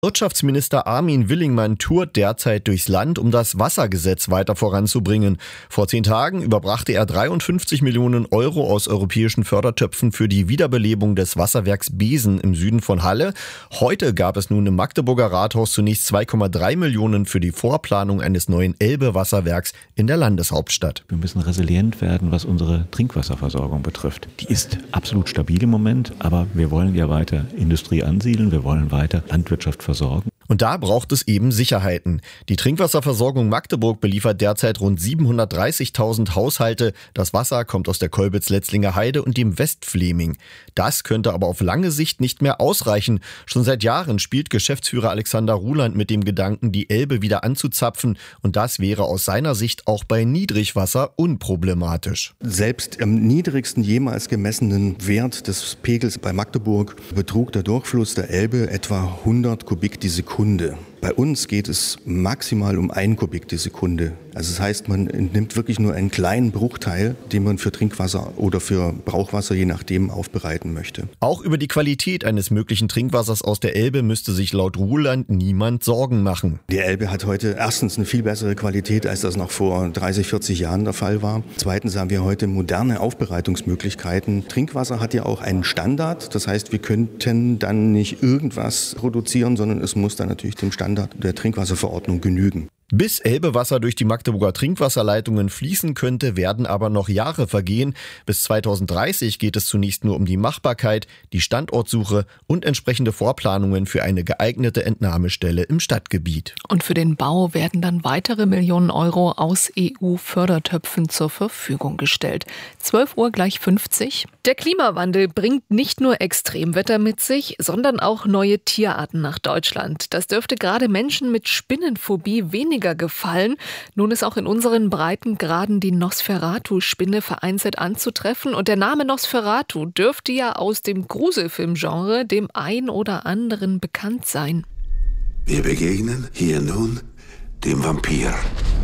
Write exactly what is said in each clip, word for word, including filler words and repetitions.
Wirtschaftsminister Armin Willingmann tourt derzeit durchs Land, um das Wassergesetz weiter voranzubringen. Vor zehn Tagen überbrachte er dreiundfünfzig Millionen Euro aus europäischen Fördertöpfen für die Wiederbelebung des Wasserwerks Beesen im Süden von Halle. Heute gab es nun im Magdeburger Rathaus zunächst zwei Komma drei Millionen für die Vorplanung eines neuen Elbe-Wasserwerks in der Landeshauptstadt. Wir müssen resilient werden, was unsere Trinkwasserversorgung betrifft. Die ist absolut stabil im Moment, aber wir wollen ja weiter Industrie ansiedeln, wir wollen weiter Landwirtschaft versorgen. Und da braucht es eben Sicherheiten. Die Trinkwasserversorgung Magdeburg beliefert derzeit rund siebenhundertdreißigtausend Haushalte. Das Wasser kommt aus der Kolbitz-Letzlinger Heide und dem Westfleming. Das könnte aber auf lange Sicht nicht mehr ausreichen. Schon seit Jahren spielt Geschäftsführer Alexander Ruland mit dem Gedanken, die Elbe wieder anzuzapfen. Und das wäre aus seiner Sicht auch bei Niedrigwasser unproblematisch. Selbst am niedrigsten jemals gemessenen Wert des Pegels bei Magdeburg betrug der Durchfluss der Elbe etwa hundert Kubik die Sekunde. Bei uns geht es maximal um ein Kubik die Sekunde. Also das heißt, man nimmt wirklich nur einen kleinen Bruchteil, den man für Trinkwasser oder für Brauchwasser, je nachdem, aufbereiten möchte. Auch über die Qualität eines möglichen Trinkwassers aus der Elbe müsste sich laut Ruland niemand Sorgen machen. Die Elbe hat heute erstens eine viel bessere Qualität, als das noch vor dreißig, vierzig Jahren der Fall war. Zweitens haben wir heute moderne Aufbereitungsmöglichkeiten. Trinkwasser hat ja auch einen Standard. Das heißt, wir könnten dann nicht irgendwas produzieren, sondern es muss dann natürlich dem Standard der Trinkwasserverordnung genügen. Bis Elbewasser durch die Magdeburger Trinkwasserleitungen fließen könnte, werden aber noch Jahre vergehen. Bis zweitausenddreißig geht es zunächst nur um die Machbarkeit, die Standortsuche und entsprechende Vorplanungen für eine geeignete Entnahmestelle im Stadtgebiet. Und für den Bau werden dann weitere Millionen Euro aus E U-Fördertöpfen zur Verfügung gestellt. zwölf Uhr gleich fünfzig. Der Klimawandel bringt nicht nur Extremwetter mit sich, sondern auch neue Tierarten nach Deutschland. Das dürfte gerade Menschen mit Spinnenphobie weniger gefallen. Nun ist auch in unseren Breitengraden die Nosferatu-Spinne vereinzelt anzutreffen. Und der Name Nosferatu dürfte ja aus dem Gruselfilmgenre dem ein oder anderen bekannt sein. Wir begegnen hier nun dem Vampir.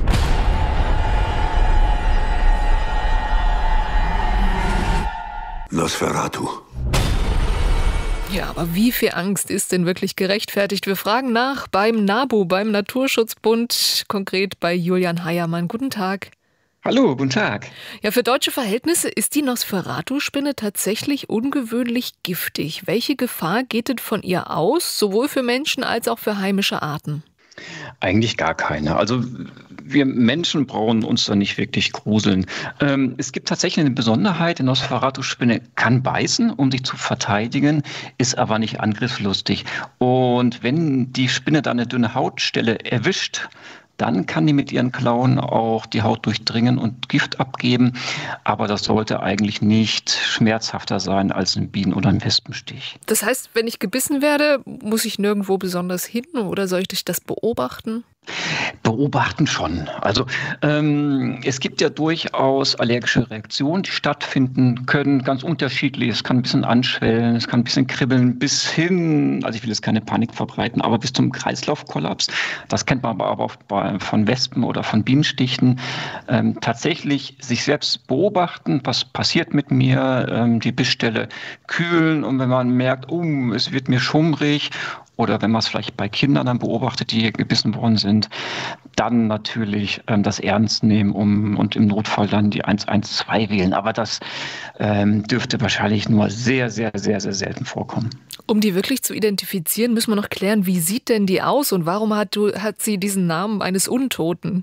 Nosferatu. Ja, aber wie viel Angst ist denn wirklich gerechtfertigt? Wir fragen nach beim NABU, beim Naturschutzbund, konkret bei Julian Heiermann. Guten Tag. Hallo, guten Tag. Ja, für deutsche Verhältnisse ist die Nosferatu-Spinne tatsächlich ungewöhnlich giftig. Welche Gefahr geht denn von ihr aus, sowohl für Menschen als auch für heimische Arten? Eigentlich gar keine. Also wir Menschen brauchen uns da nicht wirklich gruseln. Ähm, es gibt tatsächlich eine Besonderheit, die Nosferatu-Spinne kann beißen, um sich zu verteidigen, ist aber nicht angriffslustig. Und wenn die Spinne dann eine dünne Hautstelle erwischt, dann kann die mit ihren Klauen auch die Haut durchdringen und Gift abgeben. Aber das sollte eigentlich nicht schmerzhafter sein als ein Bienen- oder ein Wespenstich. Das heißt, wenn ich gebissen werde, muss ich nirgendwo besonders hin oder soll ich das beobachten? Beobachten schon. Also ähm, es gibt ja durchaus allergische Reaktionen, die stattfinden können, ganz unterschiedlich. Es kann ein bisschen anschwellen, es kann ein bisschen kribbeln, bis hin, also ich will jetzt keine Panik verbreiten, aber bis zum Kreislaufkollaps. Das kennt man aber auch bei, von Wespen oder von Bienenstichen. Ähm, tatsächlich sich selbst beobachten, was passiert mit mir, ähm, die Bissstelle kühlen und wenn man merkt, oh, es wird mir schummrig, oder wenn man es vielleicht bei Kindern dann beobachtet, die gebissen worden sind, dann natürlich ähm, das ernst nehmen um, und im Notfall dann die eins eins zwei wählen. Aber das ähm, dürfte wahrscheinlich nur sehr, sehr, sehr, sehr selten vorkommen. Um die wirklich zu identifizieren, müssen wir noch klären, wie sieht denn die aus und warum hat, du, hat sie diesen Namen eines Untoten?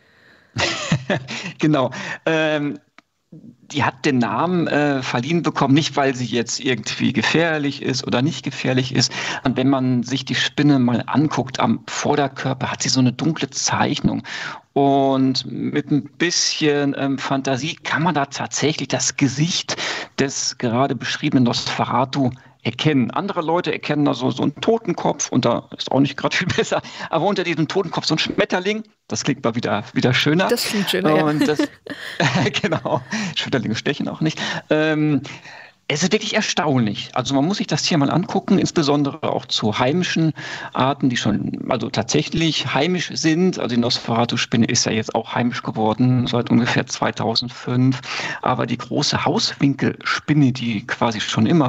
Genau. Ähm, Die hat den Namen äh, verliehen bekommen, nicht weil sie jetzt irgendwie gefährlich ist oder nicht gefährlich ist. Und wenn man sich die Spinne mal anguckt, am Vorderkörper hat sie so eine dunkle Zeichnung. Und mit ein bisschen ähm, Fantasie kann man da tatsächlich das Gesicht des gerade beschriebenen Nosferatu erkennen. Andere Leute erkennen da so, so einen Totenkopf und da ist auch nicht gerade viel besser, aber unter diesem Totenkopf so ein Schmetterling, das klingt mal wieder, wieder schöner. Das klingt schöner, und ja. Das, genau, Schmetterlinge stechen auch nicht. Ähm, Es ist wirklich erstaunlich. Also man muss sich das Tier mal angucken, insbesondere auch zu heimischen Arten, die schon also tatsächlich heimisch sind. Also die Nosferatu-Spinne ist ja jetzt auch heimisch geworden seit ungefähr zweitausendfünf. Aber die große Hauswinkelspinne, die quasi schon immer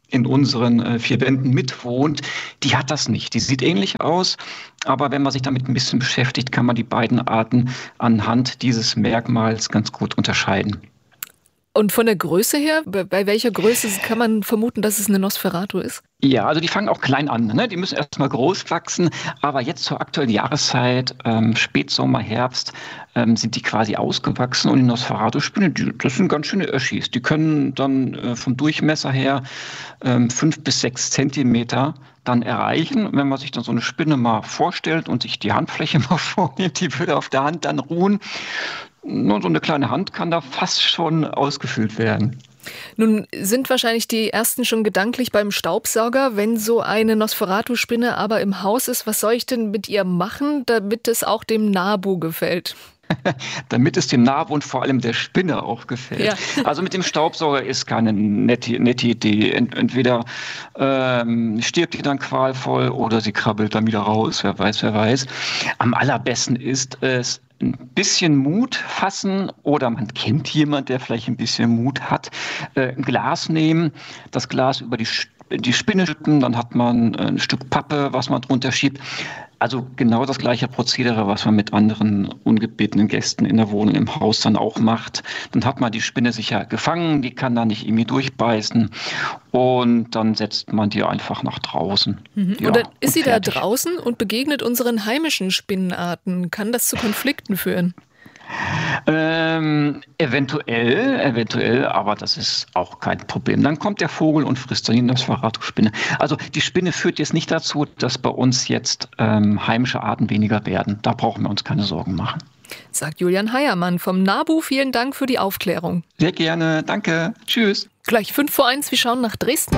in unseren äh, vier Wänden mitwohnt, die hat das nicht. Die sieht ähnlich aus, aber wenn man sich damit ein bisschen beschäftigt, kann man die beiden Arten anhand dieses Merkmals ganz gut unterscheiden. Und von der Größe her, bei welcher Größe kann man vermuten, dass es eine Nosferatu ist? Ja, also die fangen auch klein an, ne? Die müssen erstmal groß wachsen, aber jetzt zur aktuellen Jahreszeit, ähm, Spätsommer, Herbst, ähm, sind die quasi ausgewachsen und die Nosferatu-Spinne, die, das sind ganz schöne Öschis. Die können dann äh, vom Durchmesser her ähm, fünf bis sechs Zentimeter dann erreichen. Und wenn man sich dann so eine Spinne mal vorstellt und sich die Handfläche mal vornimmt, die würde auf der Hand dann ruhen. Nur so eine kleine Hand kann da fast schon ausgefüllt werden. Nun sind wahrscheinlich die Ersten schon gedanklich beim Staubsauger. Wenn so eine Nosferatu-Spinne aber im Haus ist, was soll ich denn mit ihr machen, damit es auch dem Nabu gefällt? Damit es dem Nabu und vor allem der Spinne auch gefällt. Ja. Also mit dem Staubsauger ist keine nette, nette Idee. Entweder ähm, stirbt die dann qualvoll oder sie krabbelt dann wieder raus. Wer weiß, wer weiß. Am allerbesten ist es, ein bisschen Mut fassen oder man kennt jemanden, der vielleicht ein bisschen Mut hat, äh, ein Glas nehmen, das Glas über die, die Spinne schippen, dann hat man ein Stück Pappe, was man drunter schiebt. Also genau das gleiche Prozedere, was man mit anderen ungebetenen Gästen in der Wohnung, im Haus dann auch macht. Dann hat man die Spinne sicher gefangen, die kann da nicht irgendwie durchbeißen und dann setzt man die einfach nach draußen. Mhm. Ja, und dann ist und sie fertig. Da draußen und begegnet unseren heimischen Spinnenarten. Kann das zu Konflikten führen? Ähm, eventuell, eventuell, aber das ist auch kein Problem. Dann kommt der Vogel und frisst dann die Nosferatu-Spinne. Also die Spinne führt jetzt nicht dazu, dass bei uns jetzt ähm, heimische Arten weniger werden. Da brauchen wir uns keine Sorgen machen. Sagt Julian Heiermann vom NABU. Vielen Dank für die Aufklärung. Sehr gerne, danke. Tschüss. Gleich fünf vor eins, wir schauen nach Dresden.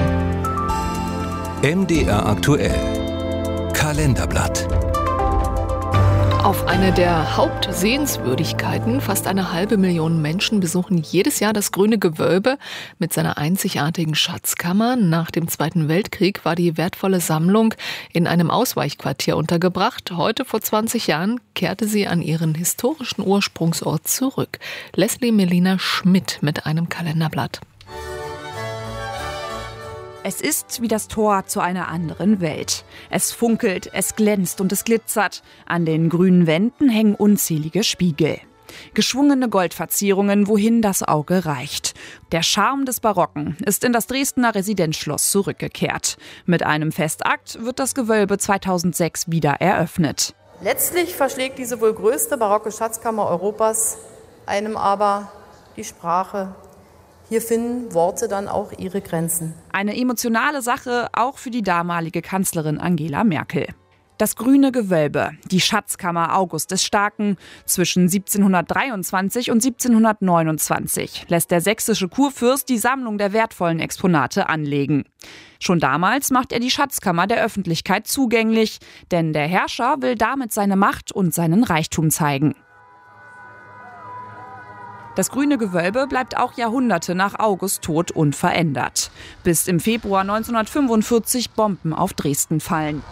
M D R aktuell. Kalenderblatt. Auf eine der Hauptsehenswürdigkeiten, fast eine halbe Million Menschen besuchen jedes Jahr das Grüne Gewölbe mit seiner einzigartigen Schatzkammer. Nach dem Zweiten Weltkrieg war die wertvolle Sammlung in einem Ausweichquartier untergebracht. Heute vor zwanzig Jahren kehrte sie an ihren historischen Ursprungsort zurück. Leslie Melina Schmidt mit einem Kalenderblatt. Es ist wie das Tor zu einer anderen Welt. Es funkelt, es glänzt und es glitzert. An den grünen Wänden hängen unzählige Spiegel. Geschwungene Goldverzierungen, wohin das Auge reicht. Der Charme des Barocken ist in das Dresdner Residenzschloss zurückgekehrt. Mit einem Festakt wird das Gewölbe zweitausendsechs wieder eröffnet. Letztlich verschlägt diese wohl größte barocke Schatzkammer Europas einem aber die Sprache. Hier finden Worte dann auch ihre Grenzen. Eine emotionale Sache auch für die damalige Kanzlerin Angela Merkel. Das Grüne Gewölbe, die Schatzkammer August des Starken. Zwischen siebzehnhundertdreiundzwanzig und siebzehnhundertneunundzwanzig lässt der sächsische Kurfürst die Sammlung der wertvollen Exponate anlegen. Schon damals macht er die Schatzkammer der Öffentlichkeit zugänglich, denn der Herrscher will damit seine Macht und seinen Reichtum zeigen. Das Grüne Gewölbe bleibt auch Jahrhunderte nach Augusts Tod unverändert. Bis im Februar neunzehnhundertfünfundvierzig Bomben auf Dresden fallen.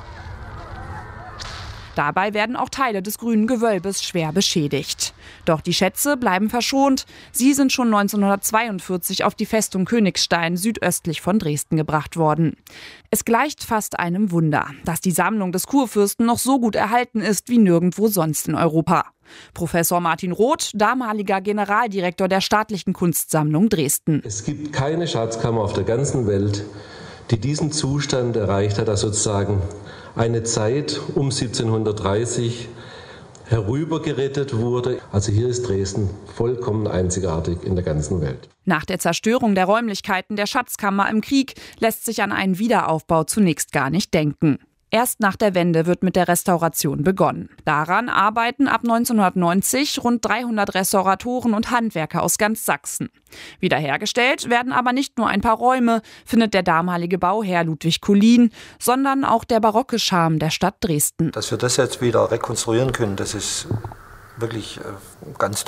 Dabei werden auch Teile des Grünen Gewölbes schwer beschädigt. Doch die Schätze bleiben verschont. Sie sind schon neunzehnhundertzweiundvierzig auf die Festung Königstein südöstlich von Dresden gebracht worden. Es gleicht fast einem Wunder, dass die Sammlung des Kurfürsten noch so gut erhalten ist wie nirgendwo sonst in Europa. Professor Martin Roth, damaliger Generaldirektor der Staatlichen Kunstsammlung Dresden. Es gibt keine Schatzkammer auf der ganzen Welt, die diesen Zustand erreicht hat, dass sozusagen eine Zeit um siebzehnhundertdreißig herübergerettet wurde. Also hier ist Dresden vollkommen einzigartig in der ganzen Welt. Nach der Zerstörung der Räumlichkeiten der Schatzkammer im Krieg lässt sich an einen Wiederaufbau zunächst gar nicht denken. Erst nach der Wende wird mit der Restauration begonnen. Daran arbeiten ab neunzehnhundertneunzig rund dreihundert Restauratoren und Handwerker aus ganz Sachsen. Wiederhergestellt werden aber nicht nur ein paar Räume, findet der damalige Bauherr Ludwig Kullin, sondern auch der barocke Charme der Stadt Dresden. Dass wir das jetzt wieder rekonstruieren können, das ist wirklich ganz toll.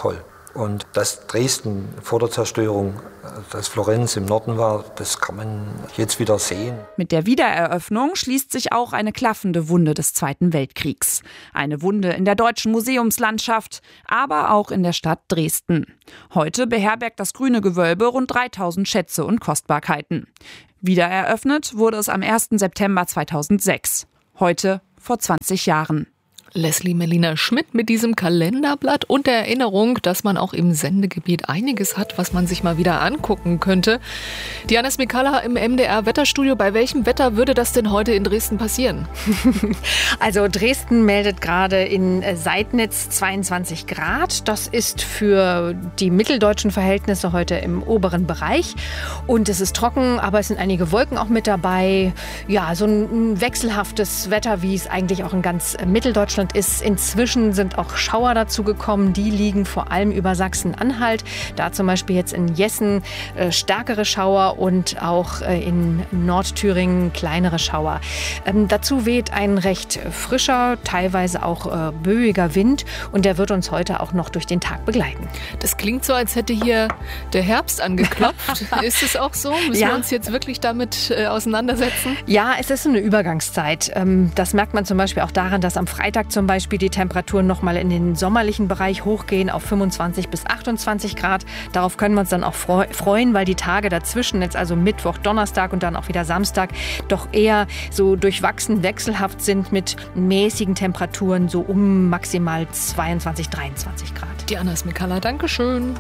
Und dass Dresden vor der Zerstörung, dass Florenz im Norden war, das kann man jetzt wieder sehen. Mit der Wiedereröffnung schließt sich auch eine klaffende Wunde des Zweiten Weltkriegs. Eine Wunde in der deutschen Museumslandschaft, aber auch in der Stadt Dresden. Heute beherbergt das Grüne Gewölbe rund dreitausend Schätze und Kostbarkeiten. Wiedereröffnet wurde es am ersten September zweitausendsechs. Heute vor zwanzig Jahren. Leslie Melina Schmidt mit diesem Kalenderblatt und der Erinnerung, dass man auch im Sendegebiet einiges hat, was man sich mal wieder angucken könnte. Diana Smikala im M D R-Wetterstudio. Bei welchem Wetter würde das denn heute in Dresden passieren? Also Dresden meldet gerade in Seidnitz zweiundzwanzig Grad. Das ist für die mitteldeutschen Verhältnisse heute im oberen Bereich. Und es ist trocken, aber es sind einige Wolken auch mit dabei. Ja, so ein wechselhaftes Wetter, wie es eigentlich auch in ganz Mitteldeutschland ist. Inzwischen sind auch Schauer dazu gekommen. Die liegen vor allem über Sachsen-Anhalt. Da zum Beispiel jetzt in Jessen äh, stärkere Schauer und auch äh, in Nordthüringen kleinere Schauer. Ähm, dazu weht ein recht frischer, teilweise auch äh, böiger Wind und der wird uns heute auch noch durch den Tag begleiten. Das klingt so, als hätte hier der Herbst angeklopft. Ist es auch so? Müssen ja. wir uns jetzt wirklich damit äh, auseinandersetzen? Ja, es ist eine Übergangszeit. Ähm, das merkt man zum Beispiel auch daran, dass am Freitag zum Beispiel die Temperaturen noch mal in den sommerlichen Bereich hochgehen auf fünfundzwanzig bis achtundzwanzig Grad. Darauf können wir uns dann auch freuen, weil die Tage dazwischen, jetzt also Mittwoch, Donnerstag und dann auch wieder Samstag, doch eher so durchwachsen wechselhaft sind mit mäßigen Temperaturen so um maximal zweiundzwanzig, dreiundzwanzig Grad. Diana Smikala, Dankeschön.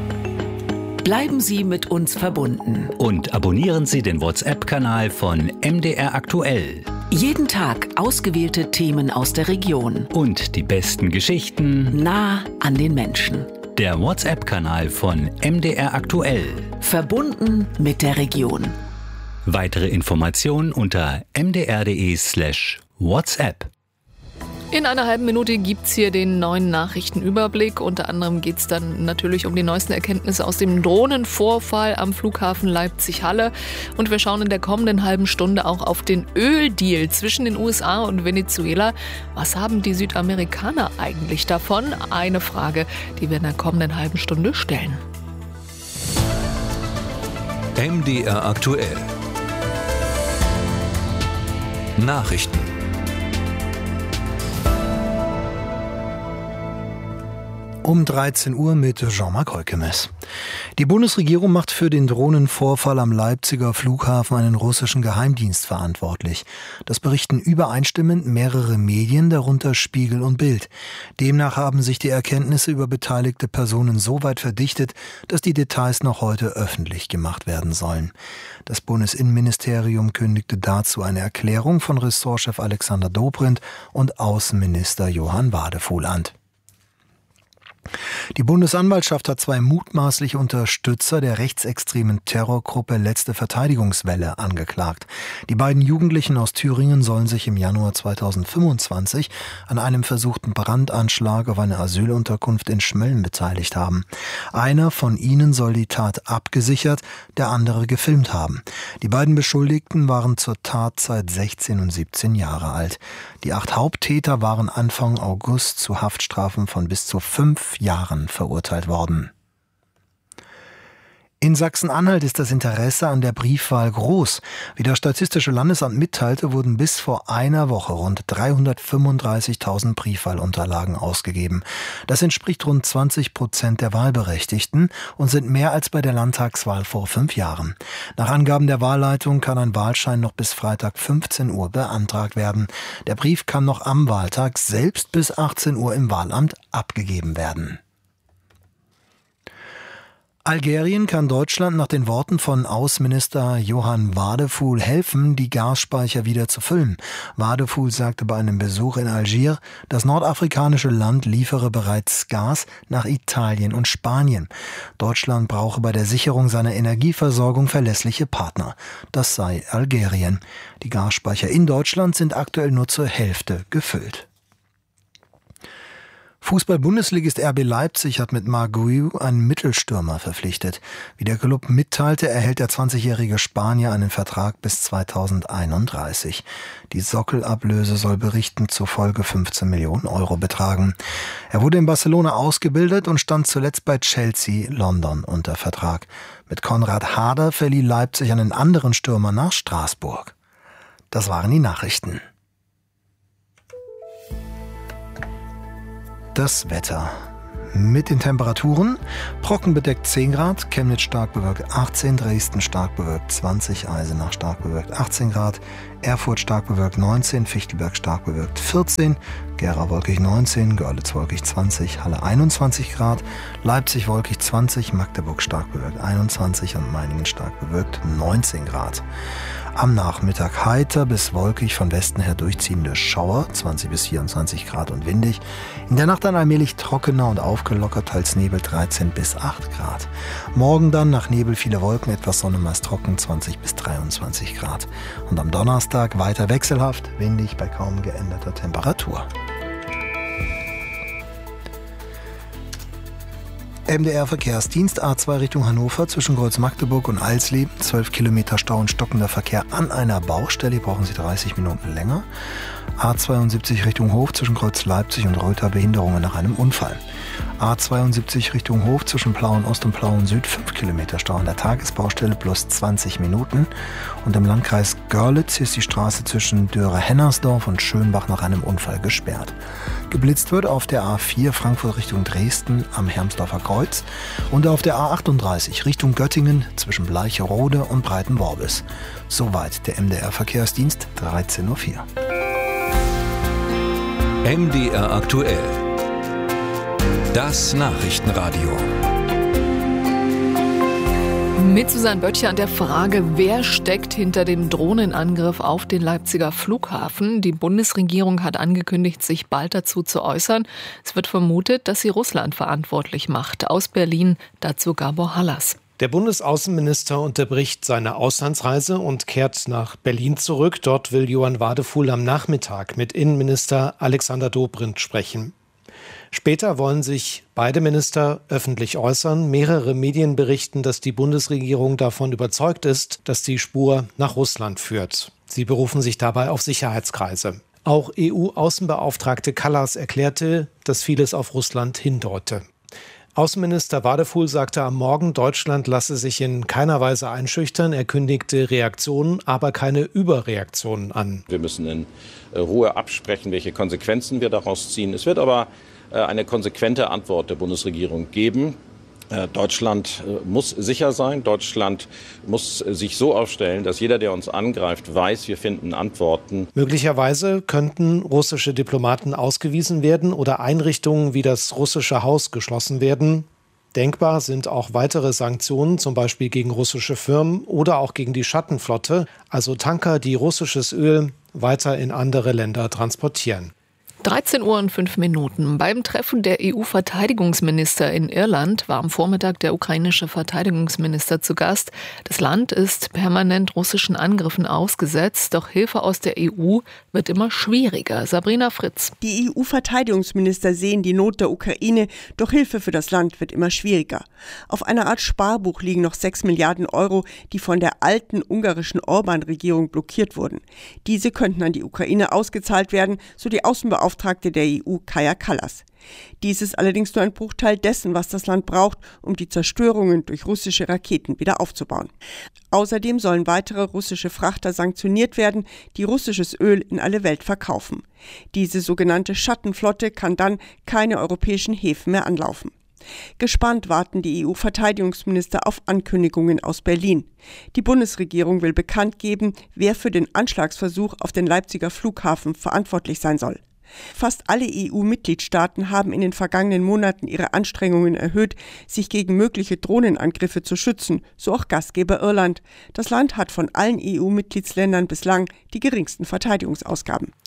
Bleiben Sie mit uns verbunden. Und abonnieren Sie den WhatsApp-Kanal von M D R Aktuell. Jeden Tag ausgewählte Themen aus der Region. Und die besten Geschichten nah an den Menschen. Der WhatsApp-Kanal von M D R Aktuell. Verbunden mit der Region. Weitere Informationen unter m d r punkt d e slash WhatsApp. In einer halben Minute gibt's hier den neuen Nachrichtenüberblick. Unter anderem geht's dann natürlich um die neuesten Erkenntnisse aus dem Drohnenvorfall am Flughafen Leipzig-Halle. Und wir schauen in der kommenden halben Stunde auch auf den Öldeal zwischen den U S A und Venezuela. Was haben die Südamerikaner eigentlich davon? Eine Frage, die wir in der kommenden halben Stunde stellen. M D R Aktuell. Nachrichten. Um dreizehn Uhr mit Jean-Marc Heukemes. Die Bundesregierung macht für den Drohnenvorfall am Leipziger Flughafen einen russischen Geheimdienst verantwortlich. Das berichten übereinstimmend mehrere Medien, darunter Spiegel und Bild. Demnach haben sich die Erkenntnisse über beteiligte Personen so weit verdichtet, dass die Details noch heute öffentlich gemacht werden sollen. Das Bundesinnenministerium kündigte dazu eine Erklärung von Ressortchef Alexander Dobrindt und Außenminister Johann Wadefuhl an. Die Bundesanwaltschaft hat zwei mutmaßliche Unterstützer der rechtsextremen Terrorgruppe Letzte Verteidigungswelle angeklagt. Die beiden Jugendlichen aus Thüringen sollen sich im Januar zweitausendfünfundzwanzig an einem versuchten Brandanschlag auf eine Asylunterkunft in Schmölln beteiligt haben. Einer von ihnen soll die Tat abgesichert, der andere gefilmt haben. Die beiden Beschuldigten waren zur Tatzeit sechzehn und siebzehn Jahre alt. Die acht Haupttäter waren Anfang August zu Haftstrafen von bis zu fünf Jahren verurteilt worden. In Sachsen-Anhalt ist das Interesse an der Briefwahl groß. Wie das Statistische Landesamt mitteilte, wurden bis vor einer Woche rund dreihundertfünfunddreißigtausend Briefwahlunterlagen ausgegeben. Das entspricht rund zwanzig Prozent der Wahlberechtigten und sind mehr als bei der Landtagswahl vor fünf Jahren. Nach Angaben der Wahlleitung kann ein Wahlschein noch bis Freitag fünfzehn Uhr beantragt werden. Der Brief kann noch am Wahltag selbst bis achtzehn Uhr im Wahlamt abgegeben werden. Algerien kann Deutschland nach den Worten von Außenminister Johann Wadefuhl helfen, die Gasspeicher wieder zu füllen. Wadefuhl sagte bei einem Besuch in Algier, das nordafrikanische Land liefere bereits Gas nach Italien und Spanien. Deutschland brauche bei der Sicherung seiner Energieversorgung verlässliche Partner. Das sei Algerien. Die Gasspeicher in Deutschland sind aktuell nur zur Hälfte gefüllt. Fußball-Bundesligist R B Leipzig hat mit Marc Guiu einen Mittelstürmer verpflichtet. Wie der Club mitteilte, erhält der zwanzigjährige Spanier einen Vertrag bis zweitausendeinunddreißig. Die Sockelablöse soll Berichten zufolge fünfzehn Millionen Euro betragen. Er wurde in Barcelona ausgebildet und stand zuletzt bei Chelsea London unter Vertrag. Mit Konrad Harder verlieh Leipzig einen anderen Stürmer nach Straßburg. Das waren die Nachrichten. Das Wetter. Mit den Temperaturen: trockenbedeckt zehn Grad, Chemnitz stark bewölkt achtzehn, Dresden stark bewölkt zwanzig, Eisenach stark bewölkt achtzehn Grad, Erfurt stark bewölkt neunzehn, Fichtelberg stark bewölkt vierzehn, Gera wolkig neunzehn, Görlitz wolkig zwanzig, Halle einundzwanzig Grad, Leipzig wolkig zwanzig, Magdeburg stark bewölkt einundzwanzig und Meiningen stark bewölkt neunzehn Grad. Am Nachmittag heiter bis wolkig, von Westen her durchziehende Schauer, zwanzig bis vierundzwanzig Grad und windig. In der Nacht dann allmählich trockener und aufgelockert, teils Nebel dreizehn bis acht Grad. Morgen dann nach Nebel viele Wolken, etwas Sonne, meist trocken, zwanzig bis dreiundzwanzig Grad. Und am Donnerstag weiter wechselhaft, windig bei kaum geänderter Temperatur. M D R-Verkehrsdienst A zwei Richtung Hannover zwischen Kreuz Magdeburg und Alsleben. zwölf Kilometer Stau und stockender Verkehr an einer Baustelle. Hier brauchen Sie dreißig Minuten länger. A zweiundsiebzig Richtung Hof zwischen Kreuz Leipzig und Röther, Behinderungen nach einem Unfall. A zweiundsiebzig Richtung Hof zwischen Plauen Ost und Plauen Süd, fünf Kilometer Stau an der Tagesbaustelle plus zwanzig Minuten. Und im Landkreis Görlitz ist die Straße zwischen Döre-Hennersdorf und Schönbach nach einem Unfall gesperrt. Geblitzt wird auf der A vier Frankfurt Richtung Dresden am Hermsdorfer Kreuz und auf der A achtunddreißig Richtung Göttingen zwischen Bleicherode und Breitenworbis. Soweit der M D R-Verkehrsdienst, dreizehn Uhr vier. M D R aktuell. Das Nachrichtenradio. Mit Susanne Böttcher an der Frage, wer steckt hinter dem Drohnenangriff auf den Leipziger Flughafen? Die Bundesregierung hat angekündigt, sich bald dazu zu äußern. Es wird vermutet, dass sie Russland verantwortlich macht. Aus Berlin dazu Gabor Hallas. Der Bundesaußenminister unterbricht seine Auslandsreise und kehrt nach Berlin zurück. Dort will Johann Wadefuhl am Nachmittag mit Innenminister Alexander Dobrindt sprechen. Später wollen sich beide Minister öffentlich äußern. Mehrere Medien berichten, dass die Bundesregierung davon überzeugt ist, dass die Spur nach Russland führt. Sie berufen sich dabei auf Sicherheitskreise. Auch E U-Außenbeauftragte Kallas erklärte, dass vieles auf Russland hindeute. Außenminister Wadefuhl sagte am Morgen, Deutschland lasse sich in keiner Weise einschüchtern. Er kündigte Reaktionen, aber keine Überreaktionen an. Wir müssen in Ruhe absprechen, welche Konsequenzen wir daraus ziehen. Es wird aber eine konsequente Antwort der Bundesregierung geben. Deutschland muss sicher sein. Deutschland muss sich so aufstellen, dass jeder, der uns angreift, weiß, wir finden Antworten. Möglicherweise könnten russische Diplomaten ausgewiesen werden oder Einrichtungen wie das russische Haus geschlossen werden. Denkbar sind auch weitere Sanktionen, zum Beispiel gegen russische Firmen oder auch gegen die Schattenflotte, also Tanker, die russisches Öl weiter in andere Länder transportieren. dreizehn Uhr und fünf Minuten. Beim Treffen der E U-Verteidigungsminister in Irland war am Vormittag der ukrainische Verteidigungsminister zu Gast. Das Land ist permanent russischen Angriffen ausgesetzt, doch Hilfe aus der E U wird immer schwieriger. Sabrina Fritz. Die E U-Verteidigungsminister sehen die Not der Ukraine, doch Hilfe für das Land wird immer schwieriger. Auf einer Art Sparbuch liegen noch sechs Milliarden Euro, die von der alten ungarischen Orban-Regierung blockiert wurden. Diese könnten an die Ukraine ausgezahlt werden, so die Außenbeauftragte der E U Kaja Kallas. Dies ist allerdings nur ein Bruchteil dessen, was das Land braucht, um die Zerstörungen durch russische Raketen wieder aufzubauen. Außerdem sollen weitere russische Frachter sanktioniert werden, die russisches Öl in alle Welt verkaufen. Diese sogenannte Schattenflotte kann dann keine europäischen Häfen mehr anlaufen. Gespannt warten die E U-Verteidigungsminister auf Ankündigungen aus Berlin. Die Bundesregierung will bekannt geben, wer für den Anschlagsversuch auf den Leipziger Flughafen verantwortlich sein soll. Fast alle E U-Mitgliedstaaten haben in den vergangenen Monaten ihre Anstrengungen erhöht, sich gegen mögliche Drohnenangriffe zu schützen, so auch Gastgeber Irland. Das Land hat von allen E U-Mitgliedsländern bislang die geringsten Verteidigungsausgaben.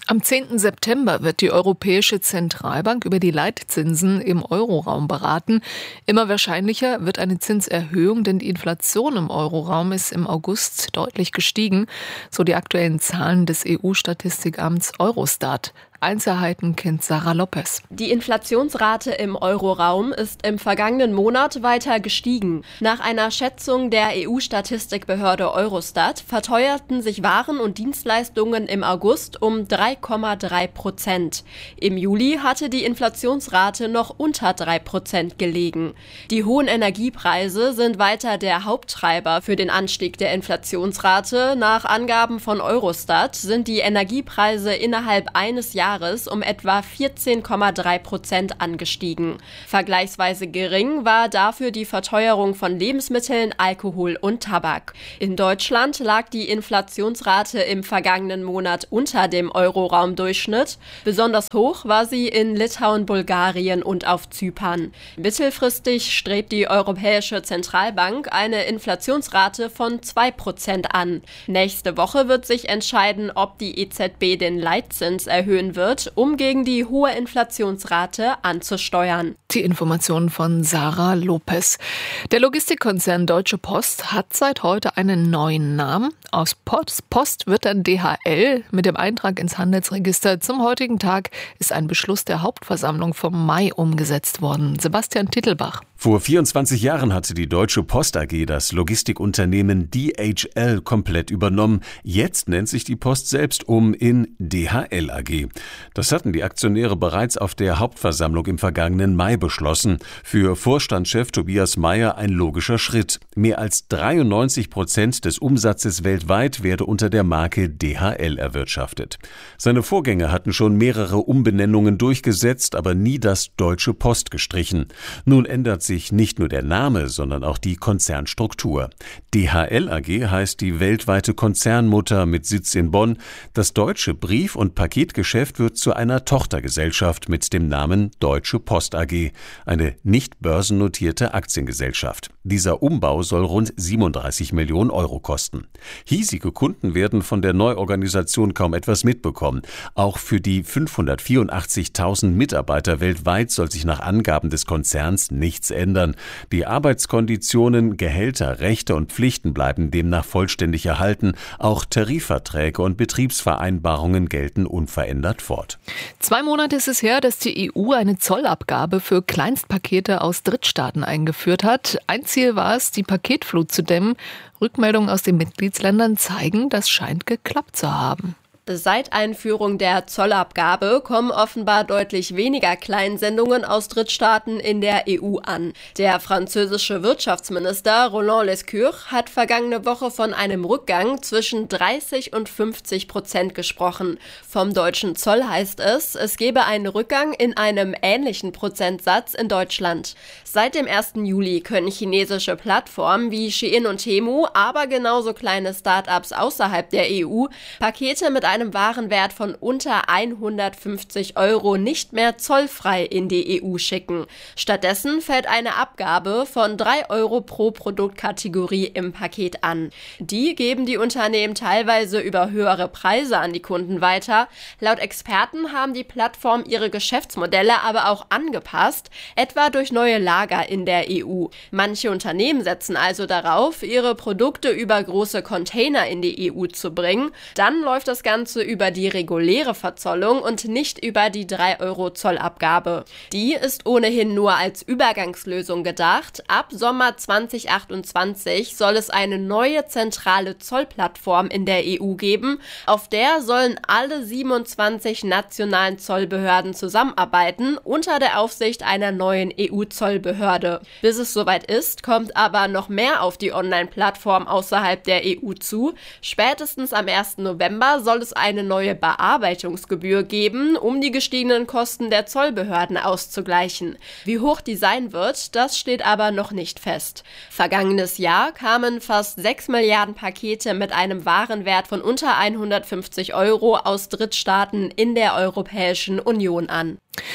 Am zehnten September wird die Europäische Zentralbank über die Leitzinsen im Euroraum beraten. Immer wahrscheinlicher wird eine Zinserhöhung, denn die Inflation im Euroraum ist im August deutlich gestiegen, so die aktuellen Zahlen des E U-Statistikamts Eurostat. Einzelheiten kennt Sarah Lopez. Die Inflationsrate im Euroraum ist im vergangenen Monat weiter gestiegen. Nach einer Schätzung der E U-Statistikbehörde Eurostat verteuerten sich Waren und Dienstleistungen im August um drei Komma drei Prozent. Im Juli hatte die Inflationsrate noch unter drei Prozent gelegen. Die hohen Energiepreise sind weiter der Haupttreiber für den Anstieg der Inflationsrate. Nach Angaben von Eurostat sind die Energiepreise innerhalb eines Jahres um etwa vierzehn Komma drei Prozent angestiegen. Vergleichsweise gering war dafür die Verteuerung von Lebensmitteln, Alkohol und Tabak. In Deutschland lag die Inflationsrate im vergangenen Monat unter dem Euroraumdurchschnitt. Besonders hoch war sie in Litauen, Bulgarien und auf Zypern. Mittelfristig strebt die Europäische Zentralbank eine Inflationsrate von zwei Prozent an. Nächste Woche wird sich entscheiden, ob die E Z B den Leitzins erhöhen wird, um gegen die hohe Inflationsrate anzusteuern. Die Informationen von Sarah Lopez. Der Logistikkonzern Deutsche Post hat seit heute einen neuen Namen. Aus Post, Post wird dann D H L. Mit dem Eintrag ins Handelsregister zum heutigen Tag ist ein Beschluss der Hauptversammlung vom Mai umgesetzt worden. Sebastian Tittelbach. Vor vierundzwanzig Jahren hatte die Deutsche Post A G das Logistikunternehmen D H L komplett übernommen. Jetzt nennt sich die Post selbst um in D H L A G. Das hatten die Aktionäre bereits auf der Hauptversammlung im vergangenen Mai beschlossen. Für Vorstandschef Tobias Meyer ein logischer Schritt. Mehr als dreiundneunzig Prozent des Umsatzes weltweit werde unter der Marke D H L erwirtschaftet. Seine Vorgänger hatten schon mehrere Umbenennungen durchgesetzt, aber nie das Deutsche Post gestrichen. Nun ändert sich nicht nur der Name, sondern auch die Konzernstruktur. D H L A G heißt die weltweite Konzernmutter mit Sitz in Bonn. Das deutsche Brief- und Paketgeschäft wird zu einer Tochtergesellschaft mit dem Namen Deutsche Post A G, eine nicht börsennotierte Aktiengesellschaft. Dieser Umbau soll rund siebenunddreißig Millionen Euro kosten. Hiesige Kunden werden von der Neuorganisation kaum etwas mitbekommen. Auch für die fünfhundertvierundachtzigtausend Mitarbeiter weltweit soll sich nach Angaben des Konzerns nichts ändern. Die Arbeitskonditionen, Gehälter, Rechte und Pflichten bleiben demnach vollständig erhalten. Auch Tarifverträge und Betriebsvereinbarungen gelten unverändert fort. Zwei Monate ist es her, dass die E U eine Zollabgabe für Kleinstpakete aus Drittstaaten eingeführt hat. Ein Ziel war es, die Paketflut zu dämmen. Rückmeldungen aus den Mitgliedsländern zeigen, das scheint geklappt zu haben. Seit Einführung der Zollabgabe kommen offenbar deutlich weniger Kleinsendungen aus Drittstaaten in der E U an. Der französische Wirtschaftsminister Roland Lescure hat vergangene Woche von einem Rückgang zwischen dreißig und fünfzig Prozent gesprochen. Vom deutschen Zoll heißt es, es gebe einen Rückgang in einem ähnlichen Prozentsatz in Deutschland. Seit dem ersten Juli können chinesische Plattformen wie Shein und Temu, aber genauso kleine Start-ups außerhalb der E U, Pakete mit einem Warenwert von unter hundertfünfzig Euro nicht mehr zollfrei in die E U schicken. Stattdessen fällt eine Abgabe von drei Euro pro Produktkategorie im Paket an. Die geben die Unternehmen teilweise über höhere Preise an die Kunden weiter. Laut Experten haben die Plattformen ihre Geschäftsmodelle aber auch angepasst, etwa durch neue Lager in der E U. Manche Unternehmen setzen also darauf, ihre Produkte über große Container in die E U zu bringen. Dann läuft das Ganze über die reguläre Verzollung und nicht über die drei Euro Zollabgabe. Die ist ohnehin nur als Übergangslösung gedacht. Ab Sommer zweitausendachtundzwanzig soll es eine neue zentrale Zollplattform in der E U geben. Auf der sollen alle siebenundzwanzig nationalen Zollbehörden zusammenarbeiten, unter der Aufsicht einer neuen E U-Zollbehörde. Bis es soweit ist, kommt aber noch mehr auf die Online-Plattform außerhalb der E U zu. Spätestens am ersten November soll es eine neue Bearbeitungsgebühr geben, um die gestiegenen Kosten der Zollbehörden auszugleichen. Wie hoch die sein wird, das steht aber noch nicht fest. Vergangenes Jahr kamen fast sechs Milliarden Pakete mit einem Warenwert von unter hundertfünfzig Euro aus Drittstaaten in der Europäischen Union an.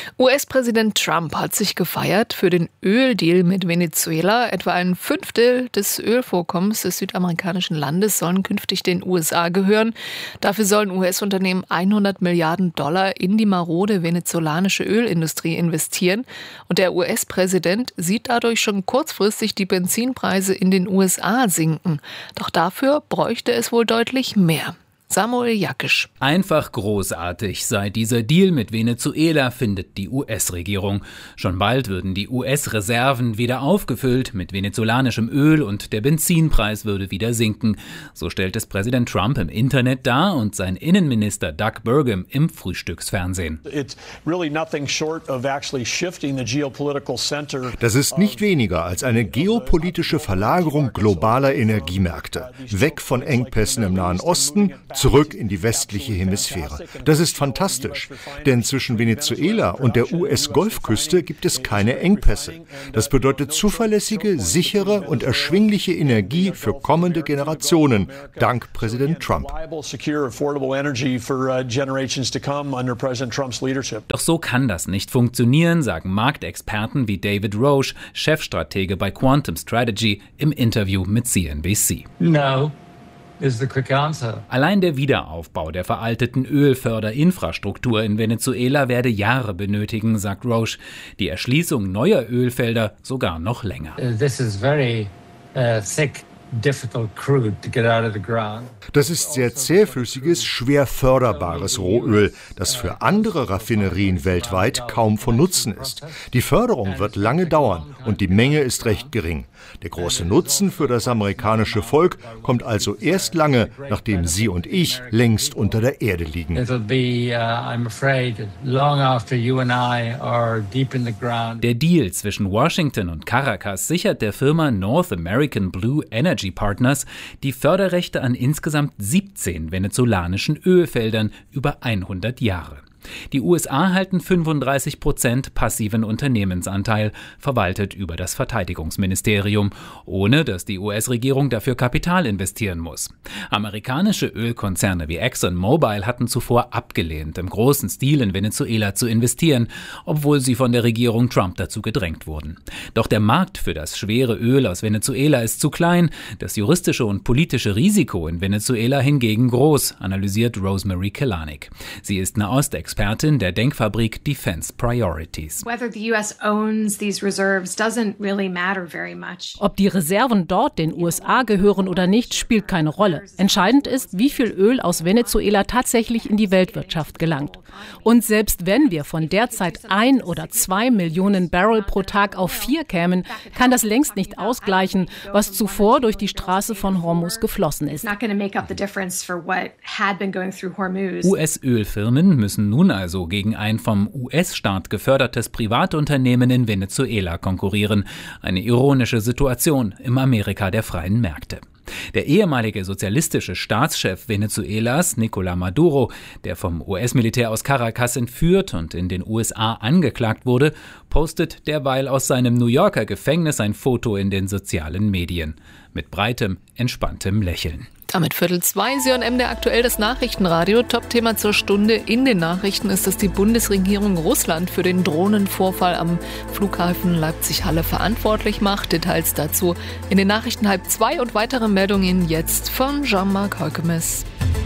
U S-Präsident Trump hat sich gefeiert. Für den Öldeal mit Venezuela, etwa ein Fünftel des Ölvorkommens des südamerikanischen Landes, sollen künftig den U S A gehören. Dafür sollen U S-Unternehmen hundert Milliarden Dollar in die marode venezolanische Ölindustrie investieren. Und der U S-Präsident sieht dadurch schon kurzfristig die Benzinpreise in den U S A sinken. Doch dafür bräuchte es wohl deutlich mehr. Samuel Jakisch. Einfach großartig sei dieser Deal mit Venezuela, findet die U S-Regierung. Schon bald würden die U S-Reserven wieder aufgefüllt mit venezolanischem Öl und der Benzinpreis würde wieder sinken. So stellt es Präsident Trump im Internet dar und sein Innenminister Doug Burgum im Frühstücksfernsehen. Das ist nicht weniger als eine geopolitische Verlagerung globaler Energiemärkte. Weg von Engpässen im Nahen Osten, zurück in die westliche Hemisphäre. Das ist fantastisch, denn zwischen Venezuela und der U S-Golfküste gibt es keine Engpässe. Das bedeutet zuverlässige, sichere und erschwingliche Energie für kommende Generationen, dank Präsident Trump. Doch so kann das nicht funktionieren, sagen Marktexperten wie David Roche, Chefstratege bei Quantum Strategy, im Interview mit C N B C. No. Is the quick answer. Allein der Wiederaufbau der veralteten Ölförderinfrastruktur in Venezuela werde Jahre benötigen, sagt Roche. Die Erschließung neuer Ölfelder sogar noch länger. This is very uh, thick. Das ist sehr zähflüssiges, schwer förderbares Rohöl, das für andere Raffinerien weltweit kaum von Nutzen ist. Die Förderung wird lange dauern und die Menge ist recht gering. Der große Nutzen für das amerikanische Volk kommt also erst lange, nachdem Sie und ich längst unter der Erde liegen. Der Deal zwischen Washington und Caracas sichert der Firma North American Blue Energy Partners die Förderrechte an insgesamt siebzehn venezolanischen Ölfeldern über hundert Jahre. Die U S A halten fünfunddreißig Prozent passiven Unternehmensanteil, verwaltet über das Verteidigungsministerium, ohne dass die U S-Regierung dafür Kapital investieren muss. Amerikanische Ölkonzerne wie ExxonMobil hatten zuvor abgelehnt, im großen Stil in Venezuela zu investieren, obwohl sie von der Regierung Trump dazu gedrängt wurden. Doch der Markt für das schwere Öl aus Venezuela ist zu klein, das juristische und politische Risiko in Venezuela hingegen groß, analysiert Rosemary Kelanik. Sie ist eine Ostexpertin Expertin der Denkfabrik Defense Priorities. Ob die Reserven dort den U S A gehören oder nicht, spielt keine Rolle. Entscheidend ist, wie viel Öl aus Venezuela tatsächlich in die Weltwirtschaft gelangt. Und selbst wenn wir von derzeit ein oder zwei Millionen Barrel pro Tag auf vier kämen, kann das längst nicht ausgleichen, was zuvor durch die Straße von Hormuz geflossen ist. U S-Ölfirmen müssen nun also gegen ein vom U S-Staat gefördertes Privatunternehmen in Venezuela konkurrieren. Eine ironische Situation im Amerika der freien Märkte. Der ehemalige sozialistische Staatschef Venezuelas, Nicolás Maduro, der vom U S-Militär aus Caracas entführt und in den U S A angeklagt wurde, postet derweil aus seinem New Yorker Gefängnis ein Foto in den sozialen Medien. Mit breitem, entspanntem Lächeln. Damit Viertel zwei, Sie hören M D R aktuell das Nachrichtenradio. Top-Thema zur Stunde in den Nachrichten ist, dass die Bundesregierung Russland für den Drohnenvorfall am Flughafen Leipzig-Halle verantwortlich macht. Details dazu in den Nachrichten halb zwei und weitere Meldungen jetzt von Jean-Marc Heukemes.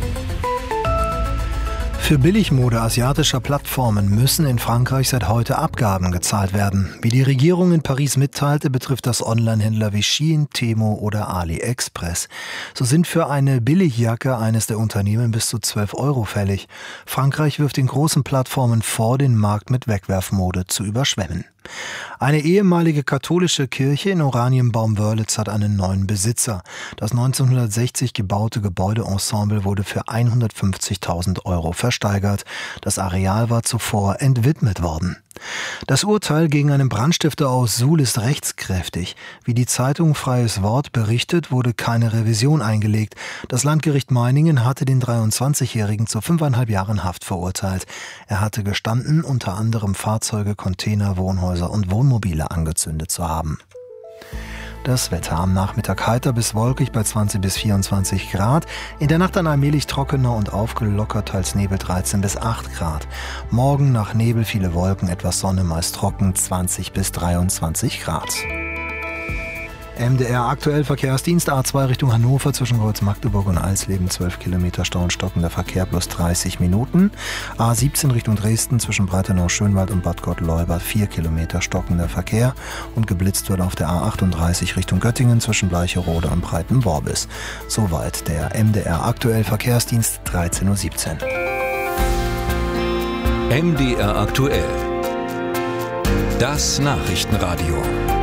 Für Billigmode asiatischer Plattformen müssen in Frankreich seit heute Abgaben gezahlt werden. Wie die Regierung in Paris mitteilte, betrifft das Onlinehändler wie Shein, Temu oder AliExpress. So sind für eine Billigjacke eines der Unternehmen bis zu zwölf Euro fällig. Frankreich wirft den großen Plattformen vor, den Markt mit Wegwerfmode zu überschwemmen. Eine ehemalige katholische Kirche in Oranienbaum-Wörlitz hat einen neuen Besitzer. Das neunzehnhundertsechzig gebaute Gebäudeensemble wurde für hundertfünfzigtausend Euro versteigert. Das Areal war zuvor entwidmet worden. Das Urteil gegen einen Brandstifter aus Suhl ist rechtskräftig. Wie die Zeitung Freies Wort berichtet, wurde keine Revision eingelegt. Das Landgericht Meiningen hatte den dreiundzwanzigjährigen zu fünfeinhalb Jahren Haft verurteilt. Er hatte gestanden, unter anderem Fahrzeuge, Container, Wohnhäuser und Wohnmobile angezündet zu haben. Das Wetter am Nachmittag heiter bis wolkig bei zwanzig bis vierundzwanzig Grad. In der Nacht dann allmählich trockener und aufgelockert, teils Nebel dreizehn bis acht Grad. Morgen nach Nebel viele Wolken, etwas Sonne, meist trocken, zwanzig bis dreiundzwanzig Grad. M D R aktuell Verkehrsdienst A zwei Richtung Hannover zwischen Kreuz Magdeburg und Eisleben zwölf Kilometer Stau und stockender Verkehr plus dreißig Minuten. A siebzehn Richtung Dresden zwischen Breitenau-Schönwald und Bad Gott-Leubert vier Kilometer stockender Verkehr und geblitzt wird auf der A achtunddreißig Richtung Göttingen zwischen Bleicherode und Breitenworbis. Soweit der M D R aktuell Verkehrsdienst dreizehn Uhr siebzehn. M D R aktuell. Das Nachrichtenradio.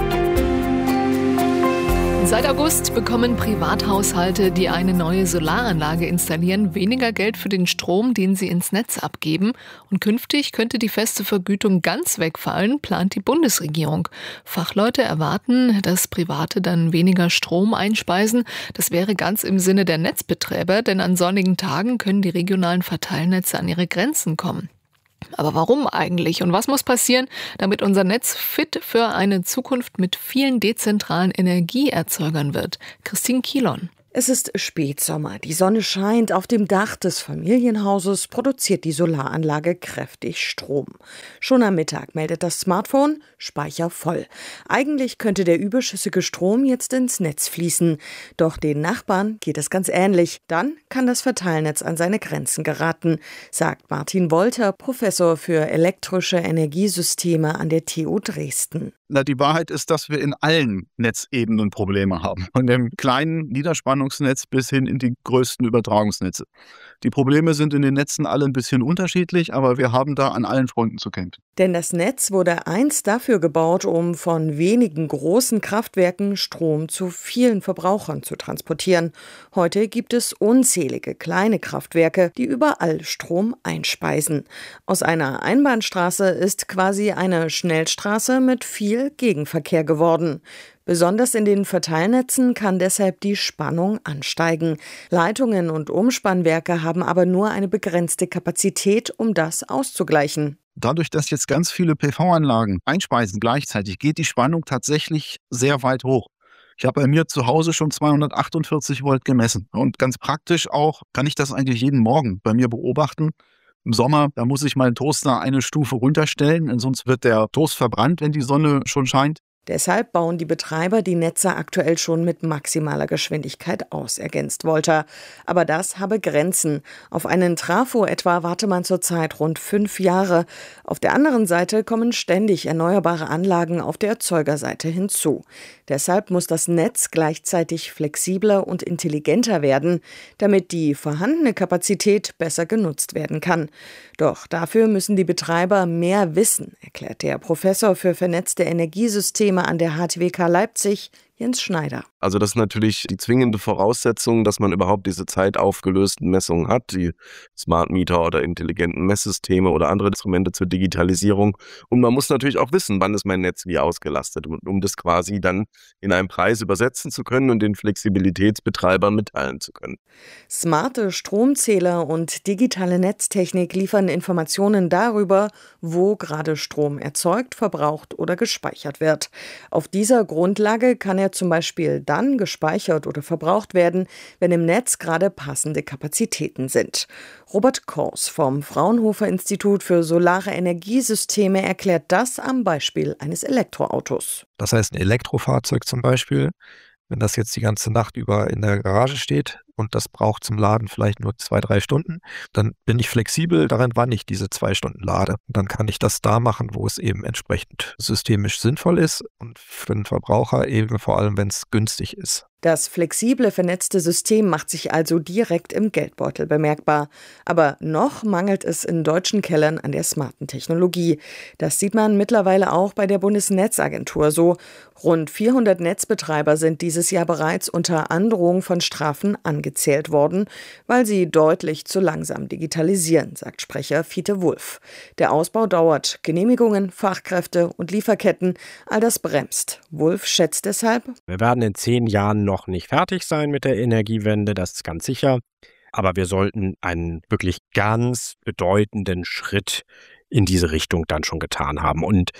Seit August bekommen Privathaushalte, die eine neue Solaranlage installieren, weniger Geld für den Strom, den sie ins Netz abgeben. Und künftig könnte die feste Vergütung ganz wegfallen, plant die Bundesregierung. Fachleute erwarten, dass Private dann weniger Strom einspeisen. Das wäre ganz im Sinne der Netzbetreiber, denn an sonnigen Tagen können die regionalen Verteilnetze an ihre Grenzen kommen. Aber warum eigentlich? Und was muss passieren, damit unser Netz fit für eine Zukunft mit vielen dezentralen Energieerzeugern wird? Christine Kielon. Es ist Spätsommer, die Sonne scheint, auf dem Dach des Familienhauses produziert die Solaranlage kräftig Strom. Schon am Mittag meldet das Smartphone, Speicher voll. Eigentlich könnte der überschüssige Strom jetzt ins Netz fließen. Doch den Nachbarn geht es ganz ähnlich. Dann kann das Verteilnetz an seine Grenzen geraten, sagt Martin Wolter, Professor für elektrische Energiesysteme an der T U Dresden. Na, die Wahrheit ist, dass wir in allen Netzebenen Probleme haben. Von dem kleinen Niederspannungsnetz bis hin in die größten Übertragungsnetze. Die Probleme sind in den Netzen alle ein bisschen unterschiedlich, aber wir haben da an allen Fronten zu kämpfen. Denn das Netz wurde einst dafür gebaut, um von wenigen großen Kraftwerken Strom zu vielen Verbrauchern zu transportieren. Heute gibt es unzählige kleine Kraftwerke, die überall Strom einspeisen. Aus einer Einbahnstraße ist quasi eine Schnellstraße mit viel Gegenverkehr geworden. Besonders in den Verteilnetzen kann deshalb die Spannung ansteigen. Leitungen und Umspannwerke haben aber nur eine begrenzte Kapazität, um das auszugleichen. Dadurch, dass jetzt ganz viele P V-Anlagen einspeisen gleichzeitig, geht die Spannung tatsächlich sehr weit hoch. Ich habe bei mir zu Hause schon zweihundertachtundvierzig Volt gemessen. Und ganz praktisch auch kann ich das eigentlich jeden Morgen bei mir beobachten. Im Sommer, da muss ich meinen Toaster eine Stufe runterstellen, sonst wird der Toast verbrannt, wenn die Sonne schon scheint. Deshalb bauen die Betreiber die Netze aktuell schon mit maximaler Geschwindigkeit aus, ergänzt Wolter. Aber das habe Grenzen. Auf einen Trafo etwa warte man zurzeit rund fünf Jahre. Auf der anderen Seite kommen ständig erneuerbare Anlagen auf der Erzeugerseite hinzu. Deshalb muss das Netz gleichzeitig flexibler und intelligenter werden, damit die vorhandene Kapazität besser genutzt werden kann. Doch dafür müssen die Betreiber mehr wissen, erklärt der Professor für vernetzte Energiesysteme an der H T W K Leipzig, Jens Schneider. Also das ist natürlich die zwingende Voraussetzung, dass man überhaupt diese zeitaufgelösten Messungen hat, die Smart Meter oder intelligenten Messsysteme oder andere Instrumente zur Digitalisierung. Und man muss natürlich auch wissen, wann ist mein Netz wie ausgelastet, um das quasi dann in einen Preis übersetzen zu können und den Flexibilitätsbetreibern mitteilen zu können. Smarte Stromzähler und digitale Netztechnik liefern Informationen darüber, wo gerade Strom erzeugt, verbraucht oder gespeichert wird. Auf dieser Grundlage kann er zum Beispiel dann gespeichert oder verbraucht werden, wenn im Netz gerade passende Kapazitäten sind. Robert Kors vom Fraunhofer Institut für solare Energiesysteme erklärt das am Beispiel eines Elektroautos. Das heißt, ein Elektrofahrzeug zum Beispiel, wenn das jetzt die ganze Nacht über in der Garage steht und das braucht zum Laden vielleicht nur zwei, drei Stunden, dann bin ich flexibel darin, wann ich diese zwei Stunden lade. Und dann kann ich das da machen, wo es eben entsprechend systemisch sinnvoll ist und für den Verbraucher eben vor allem, wenn es günstig ist. Das flexible, vernetzte System macht sich also direkt im Geldbeutel bemerkbar. Aber noch mangelt es in deutschen Kellern an der smarten Technologie. Das sieht man mittlerweile auch bei der Bundesnetzagentur so. Rund vierhundert Netzbetreiber sind dieses Jahr bereits unter Androhung von Strafen angezählt worden, weil sie deutlich zu langsam digitalisieren, sagt Sprecher Fiete Wulff. Der Ausbau dauert. Genehmigungen, Fachkräfte und Lieferketten, all das bremst. Wulff schätzt deshalb: Wir werden in zehn Jahren noch nicht fertig sein mit der Energiewende, das ist ganz sicher. Aber wir sollten einen wirklich ganz bedeutenden Schritt in diese Richtung dann schon getan haben. Und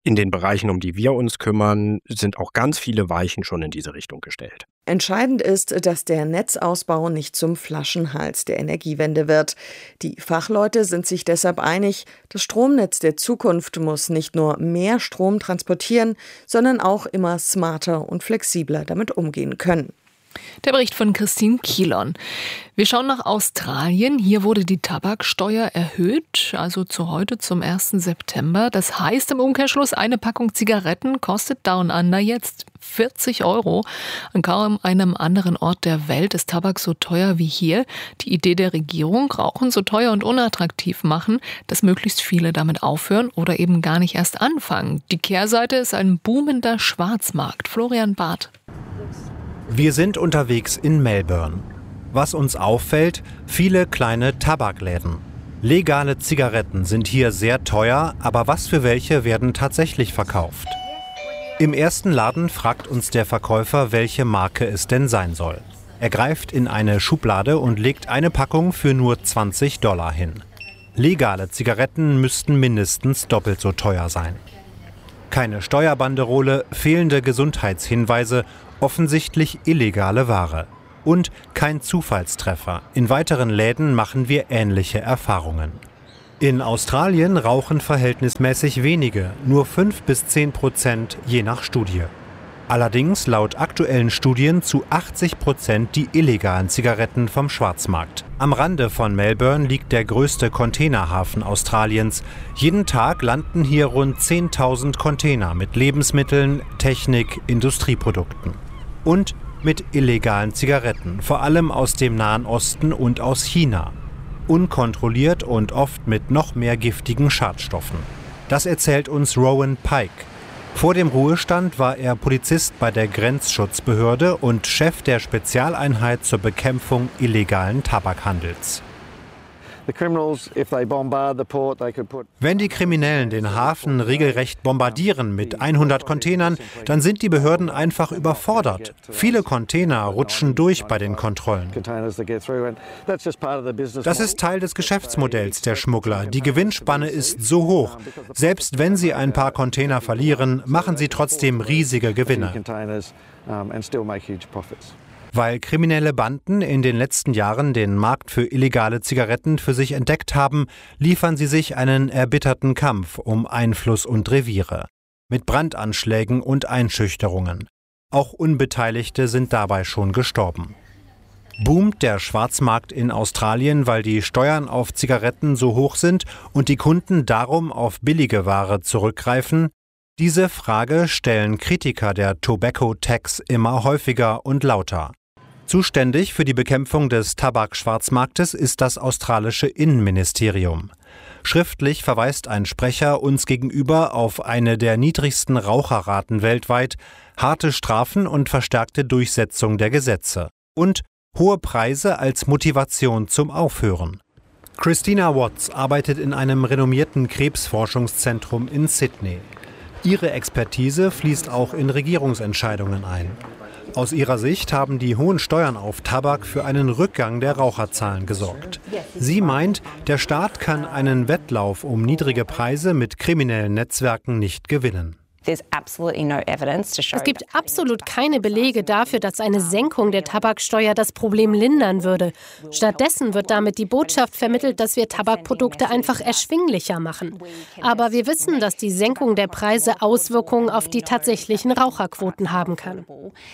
In den Bereichen, um die wir uns kümmern, sind auch ganz viele Weichen schon in diese Richtung gestellt. Entscheidend ist, dass der Netzausbau nicht zum Flaschenhals der Energiewende wird. Die Fachleute sind sich deshalb einig, das Stromnetz der Zukunft muss nicht nur mehr Strom transportieren, sondern auch immer smarter und flexibler damit umgehen können. Der Bericht von Christine Kielon. Wir schauen nach Australien. Hier wurde die Tabaksteuer erhöht, also zu heute zum ersten September. Das heißt im Umkehrschluss, eine Packung Zigaretten kostet Down Under jetzt vierzig Euro. An kaum einem anderen Ort der Welt ist Tabak so teuer wie hier. Die Idee der Regierung, Rauchen so teuer und unattraktiv machen, dass möglichst viele damit aufhören oder eben gar nicht erst anfangen. Die Kehrseite ist ein boomender Schwarzmarkt. Florian Barth. Wir sind unterwegs in Melbourne. Was uns auffällt, viele kleine Tabakläden. Legale Zigaretten sind hier sehr teuer, aber was für welche werden tatsächlich verkauft? Im ersten Laden fragt uns der Verkäufer, welche Marke es denn sein soll. Er greift in eine Schublade und legt eine Packung für nur zwanzig Dollar hin. Legale Zigaretten müssten mindestens doppelt so teuer sein. Keine Steuerbanderole, fehlende Gesundheitshinweise, offensichtlich illegale Ware. Und kein Zufallstreffer. In weiteren Läden machen wir ähnliche Erfahrungen. In Australien rauchen verhältnismäßig wenige, nur fünf bis zehn Prozent je nach Studie. Allerdings laut aktuellen Studien zu achtzig Prozent die illegalen Zigaretten vom Schwarzmarkt. Am Rande von Melbourne liegt der größte Containerhafen Australiens. Jeden Tag landen hier rund zehntausend Container mit Lebensmitteln, Technik, Industrieprodukten. Und mit illegalen Zigaretten, vor allem aus dem Nahen Osten und aus China. Unkontrolliert und oft mit noch mehr giftigen Schadstoffen. Das erzählt uns Rowan Pike. Vor dem Ruhestand war er Polizist bei der Grenzschutzbehörde und Chef der Spezialeinheit zur Bekämpfung illegalen Tabakhandels. Wenn die Kriminellen den Hafen regelrecht bombardieren mit hundert Containern, dann sind die Behörden einfach überfordert. Viele Container rutschen durch bei den Kontrollen. Das ist Teil des Geschäftsmodells der Schmuggler. Die Gewinnspanne ist so hoch. Selbst wenn sie ein paar Container verlieren, machen sie trotzdem riesige Gewinne. Weil kriminelle Banden in den letzten Jahren den Markt für illegale Zigaretten für sich entdeckt haben, liefern sie sich einen erbitterten Kampf um Einfluss und Reviere. Mit Brandanschlägen und Einschüchterungen. Auch Unbeteiligte sind dabei schon gestorben. Boomt der Schwarzmarkt in Australien, weil die Steuern auf Zigaretten so hoch sind und die Kunden darum auf billige Ware zurückgreifen? Diese Frage stellen Kritiker der Tobacco Tax immer häufiger und lauter. Zuständig für die Bekämpfung des Tabakschwarzmarktes ist das australische Innenministerium. Schriftlich verweist ein Sprecher uns gegenüber auf eine der niedrigsten Raucherraten weltweit, harte Strafen und verstärkte Durchsetzung der Gesetze. Und hohe Preise als Motivation zum Aufhören. Christina Watts arbeitet in einem renommierten Krebsforschungszentrum in Sydney. Ihre Expertise fließt auch in Regierungsentscheidungen ein. Aus ihrer Sicht haben die hohen Steuern auf Tabak für einen Rückgang der Raucherzahlen gesorgt. Sie meint, der Staat kann einen Wettlauf um niedrige Preise mit kriminellen Netzwerken nicht gewinnen. Es gibt absolut keine Belege dafür, dass eine Senkung der Tabaksteuer das Problem lindern würde. Stattdessen wird damit die Botschaft vermittelt, dass wir Tabakprodukte einfach erschwinglicher machen. Aber wir wissen, dass die Senkung der Preise Auswirkungen auf die tatsächlichen Raucherquoten haben kann.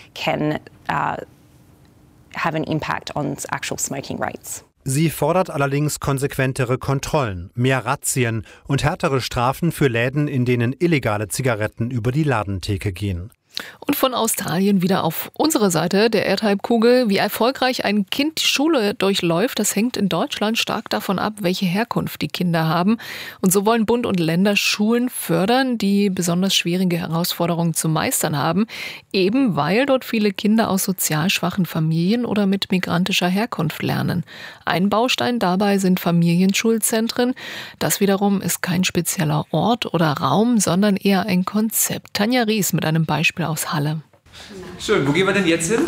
Sie fordert allerdings konsequentere Kontrollen, mehr Razzien und härtere Strafen für Läden, in denen illegale Zigaretten über die Ladentheke gehen. Und von Australien wieder auf unsere Seite der Erdhalbkugel. Wie erfolgreich ein Kind die Schule durchläuft, das hängt in Deutschland stark davon ab, welche Herkunft die Kinder haben. Und so wollen Bund und Länder Schulen fördern, die besonders schwierige Herausforderungen zu meistern haben. Eben weil dort viele Kinder aus sozial schwachen Familien oder mit migrantischer Herkunft lernen. Ein Baustein dabei sind Familienschulzentren. Das wiederum ist kein spezieller Ort oder Raum, sondern eher ein Konzept. Tanja Ries mit einem Beispiel aus Halle. Schön, wo gehen wir denn jetzt hin?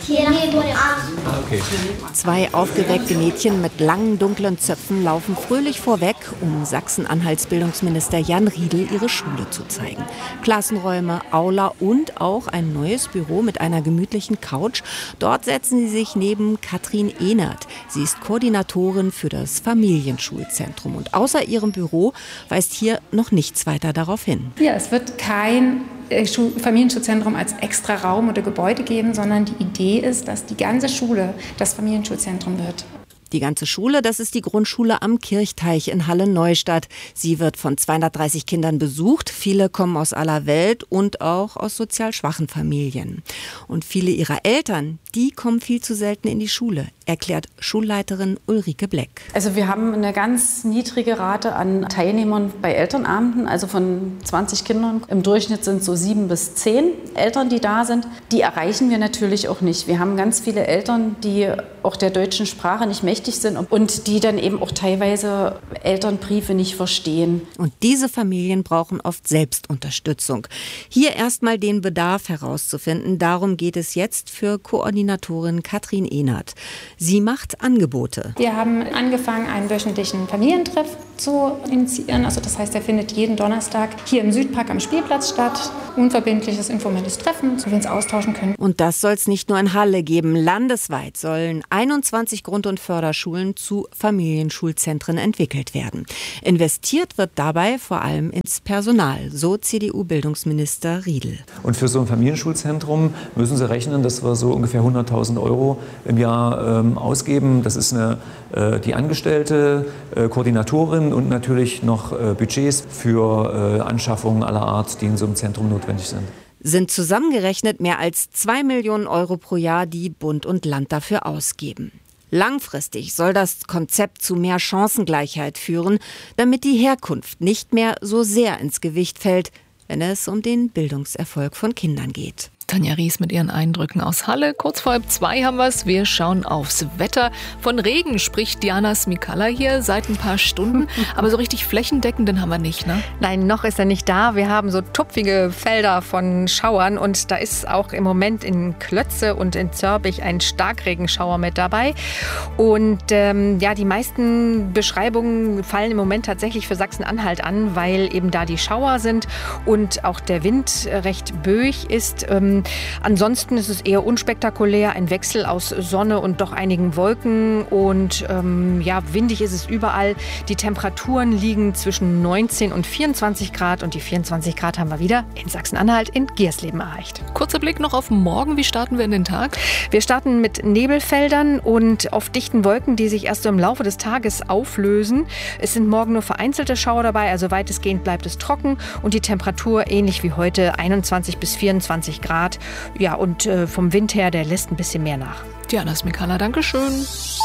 Okay. Zwei aufgeweckte Mädchen mit langen, dunklen Zöpfen laufen fröhlich vorweg, um Sachsen-Anhalts Bildungsminister Jan Riedl ihre Schule zu zeigen. Klassenräume, Aula und auch ein neues Büro mit einer gemütlichen Couch. Dort setzen sie sich neben Katrin Ehnert. Sie ist Koordinatorin für das Familienschulzentrum. Und außer ihrem Büro weist hier noch nichts weiter darauf hin. Ja, es wird kein Familienschulzentrum als extra Raum oder Gebäude geben, sondern die Idee ist, dass die ganze Schule das Familienschulzentrum wird. Die ganze Schule, das ist die Grundschule am Kirchteich in Halle-Neustadt. Sie wird von zweihundertdreißig Kindern besucht. Viele kommen aus aller Welt und auch aus sozial schwachen Familien. Und viele ihrer Eltern, die kommen viel zu selten in die Schule, erklärt Schulleiterin Ulrike Bleck. Also wir haben eine ganz niedrige Rate an Teilnehmern bei Elternabenden, also von zwanzig Kindern. Im Durchschnitt sind so sieben bis zehn Eltern, die da sind. Die erreichen wir natürlich auch nicht. Wir haben ganz viele Eltern, die auch der deutschen Sprache nicht mächtig sind und die dann eben auch teilweise Elternbriefe nicht verstehen. Und diese Familien brauchen oft Selbstunterstützung. Hier erstmal den Bedarf herauszufinden. Darum geht es jetzt für Koordinatorin Katrin Ehnert. Sie macht Angebote. Wir haben angefangen, einen wöchentlichen Familientreff zu initiieren. Also das heißt, der findet jeden Donnerstag hier im Südpark am Spielplatz statt. Unverbindliches, informelles Treffen, wo wir uns austauschen können. Und das soll es nicht nur in Halle geben. Landesweit sollen einundzwanzig Grund- und Förderschulen zu Familienschulzentren entwickelt werden. Investiert wird dabei vor allem ins Personal, so C D U-Bildungsminister Riedl. Und für so ein Familienschulzentrum müssen Sie rechnen, dass wir so ungefähr hunderttausend Euro im Jahr ähm, ausgeben. Das ist eine, äh, die Angestellte, äh, Koordinatorin und natürlich noch äh, Budgets für äh, Anschaffungen aller Art, die in so einem Zentrum notwendig sind. Sind zusammengerechnet mehr als zwei Millionen Euro pro Jahr, die Bund und Land dafür ausgeben. Langfristig soll das Konzept zu mehr Chancengleichheit führen, damit die Herkunft nicht mehr so sehr ins Gewicht fällt, wenn es um den Bildungserfolg von Kindern geht. Tanja Ries mit ihren Eindrücken aus Halle. Kurz vor halb zwei haben wir es. Wir schauen aufs Wetter. Von Regen spricht Diana Smikalla hier seit ein paar Stunden. Aber so richtig flächendeckend haben wir nicht, ne? Nein, noch ist er nicht da. Wir haben so tupfige Felder von Schauern. Und da ist auch im Moment in Klötze und in Zörbich ein Starkregenschauer mit dabei. Und ähm, ja, die meisten Beschreibungen fallen im Moment tatsächlich für Sachsen-Anhalt an, weil eben da die Schauer sind und auch der Wind recht böig ist. Ähm, Ansonsten ist es eher unspektakulär, ein Wechsel aus Sonne und doch einigen Wolken und ähm, ja, windig ist es überall. Die Temperaturen liegen zwischen neunzehn und vierundzwanzig Grad und die vierundzwanzig Grad haben wir wieder in Sachsen-Anhalt in Giersleben erreicht. Kurzer Blick noch auf morgen. Wie starten wir in den Tag? Wir starten mit Nebelfeldern und auf dichten Wolken, die sich erst so im Laufe des Tages auflösen. Es sind morgen nur vereinzelte Schauer dabei, also weitestgehend bleibt es trocken und die Temperatur ähnlich wie heute einundzwanzig bis vierundzwanzig Grad. Ja, und äh, vom Wind her, der lässt ein bisschen mehr nach. Diana Smikalla, danke schön.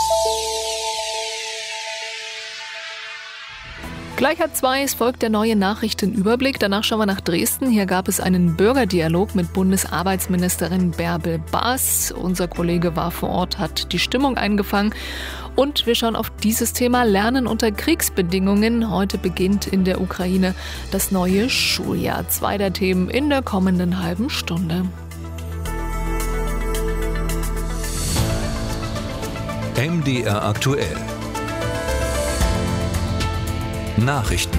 Gleich halb zwei, es folgt der neue Nachrichtenüberblick. Danach schauen wir nach Dresden. Hier gab es einen Bürgerdialog mit Bundesarbeitsministerin Bärbel Baas. Unser Kollege war vor Ort, hat die Stimmung eingefangen. Und wir schauen auf dieses Thema Lernen unter Kriegsbedingungen. Heute beginnt in der Ukraine das neue Schuljahr. Zwei der Themen in der kommenden halben Stunde. M D R aktuell. Nachrichten.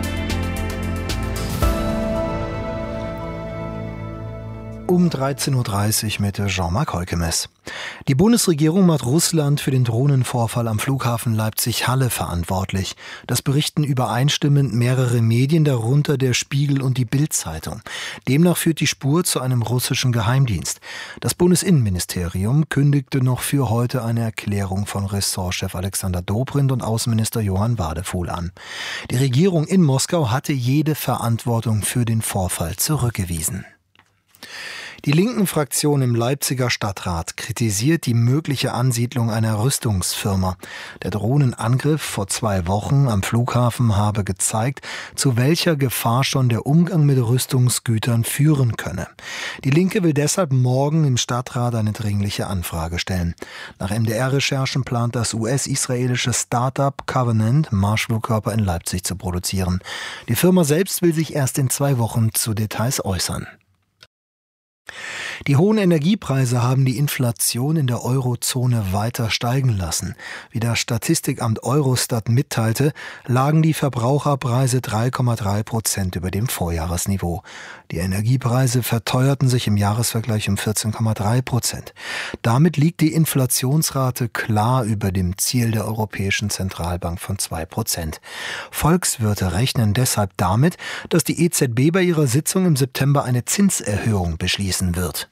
Um dreizehn Uhr dreißig mit Jean-Marc Heukemes. Die Bundesregierung macht Russland für den Drohnenvorfall am Flughafen Leipzig-Halle verantwortlich. Das berichten übereinstimmend mehrere Medien, darunter der Spiegel und die Bild-Zeitung. Demnach führt die Spur zu einem russischen Geheimdienst. Das Bundesinnenministerium kündigte noch für heute eine Erklärung von Ressortchef Alexander Dobrindt und Außenminister Johann Wadefuhl an. Die Regierung in Moskau hatte jede Verantwortung für den Vorfall zurückgewiesen. Die linken Fraktion im Leipziger Stadtrat kritisiert die mögliche Ansiedlung einer Rüstungsfirma. Der Drohnenangriff vor zwei Wochen am Flughafen habe gezeigt, zu welcher Gefahr schon der Umgang mit Rüstungsgütern führen könne. Die Linke will deshalb morgen im Stadtrat eine dringliche Anfrage stellen. Nach M D R-Recherchen plant das U S-israelische Start-up Covenant, Marschflugkörper in Leipzig zu produzieren. Die Firma selbst will sich erst in zwei Wochen zu Details äußern. Die hohen Energiepreise haben die Inflation in der Eurozone weiter steigen lassen. Wie das Statistikamt Eurostat mitteilte, lagen die Verbraucherpreise drei Komma drei Prozent über dem Vorjahresniveau. Die Energiepreise verteuerten sich im Jahresvergleich um vierzehn Komma drei Prozent. Damit liegt die Inflationsrate klar über dem Ziel der Europäischen Zentralbank von zwei Prozent. Volkswirte rechnen deshalb damit, dass die E Z B bei ihrer Sitzung im September eine Zinserhöhung beschließen wird.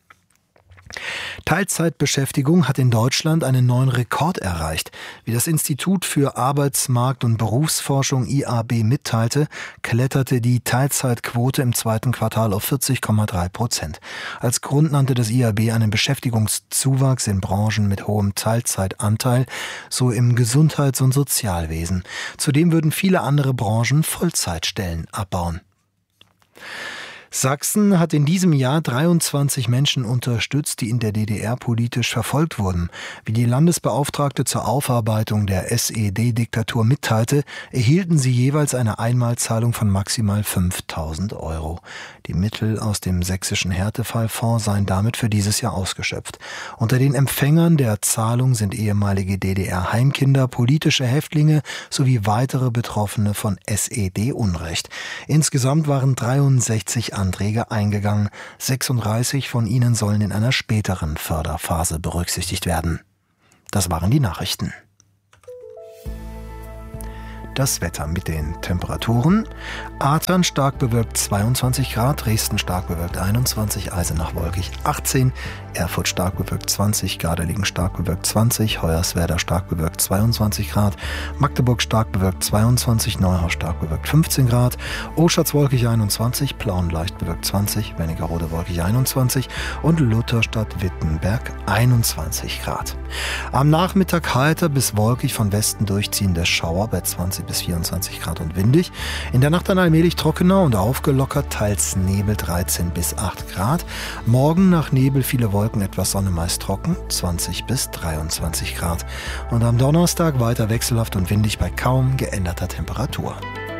Teilzeitbeschäftigung hat in Deutschland einen neuen Rekord erreicht. Wie das Institut für Arbeitsmarkt- und Berufsforschung I A B mitteilte, kletterte die Teilzeitquote im zweiten Quartal auf vierzig Komma drei Prozent. Als Grund nannte das I A B einen Beschäftigungszuwachs in Branchen mit hohem Teilzeitanteil, so im Gesundheits- und Sozialwesen. Zudem würden viele andere Branchen Vollzeitstellen abbauen. Sachsen hat in diesem Jahr dreiundzwanzig Menschen unterstützt, die in der D D R politisch verfolgt wurden. Wie die Landesbeauftragte zur Aufarbeitung der S E D-Diktatur mitteilte, erhielten sie jeweils eine Einmalzahlung von maximal fünftausend Euro. Die Mittel aus dem sächsischen Härtefallfonds seien damit für dieses Jahr ausgeschöpft. Unter den Empfängern der Zahlung sind ehemalige D D R-Heimkinder, politische Häftlinge sowie weitere Betroffene von S E D-Unrecht. Insgesamt waren dreiundsechzig Anträge eingegangen. sechsunddreißig von ihnen sollen in einer späteren Förderphase berücksichtigt werden. Das waren die Nachrichten. Das Wetter mit den Temperaturen. Adern stark bewölkt zweiundzwanzig Grad, Dresden stark bewölkt einundzwanzig, Eisenach wolkig achtzehn, Erfurt stark bewölkt zwanzig, Gardelegen stark bewölkt zwanzig, Hoyerswerda stark bewölkt zweiundzwanzig Grad, Magdeburg stark bewölkt zweiundzwanzig, Neuhaus stark bewölkt fünfzehn Grad, Oschatz wolkig einundzwanzig, Plauen leicht bewölkt zwanzig, Wernigerode wolkig einundzwanzig und Lutherstadt-Wittenberg einundzwanzig Grad. Am Nachmittag heiter bis wolkig, von Westen durchziehende Schauer bei zwanzig bis vierundzwanzig Grad und windig. In der Nacht dann allmählich trockener und aufgelockert, teils Nebel dreizehn bis acht Grad. Morgen nach Nebel viele Wolken, etwas Sonne, meist trocken, zwanzig bis dreiundzwanzig Grad. Und am Donnerstag weiter wechselhaft und windig bei kaum geänderter Temperatur.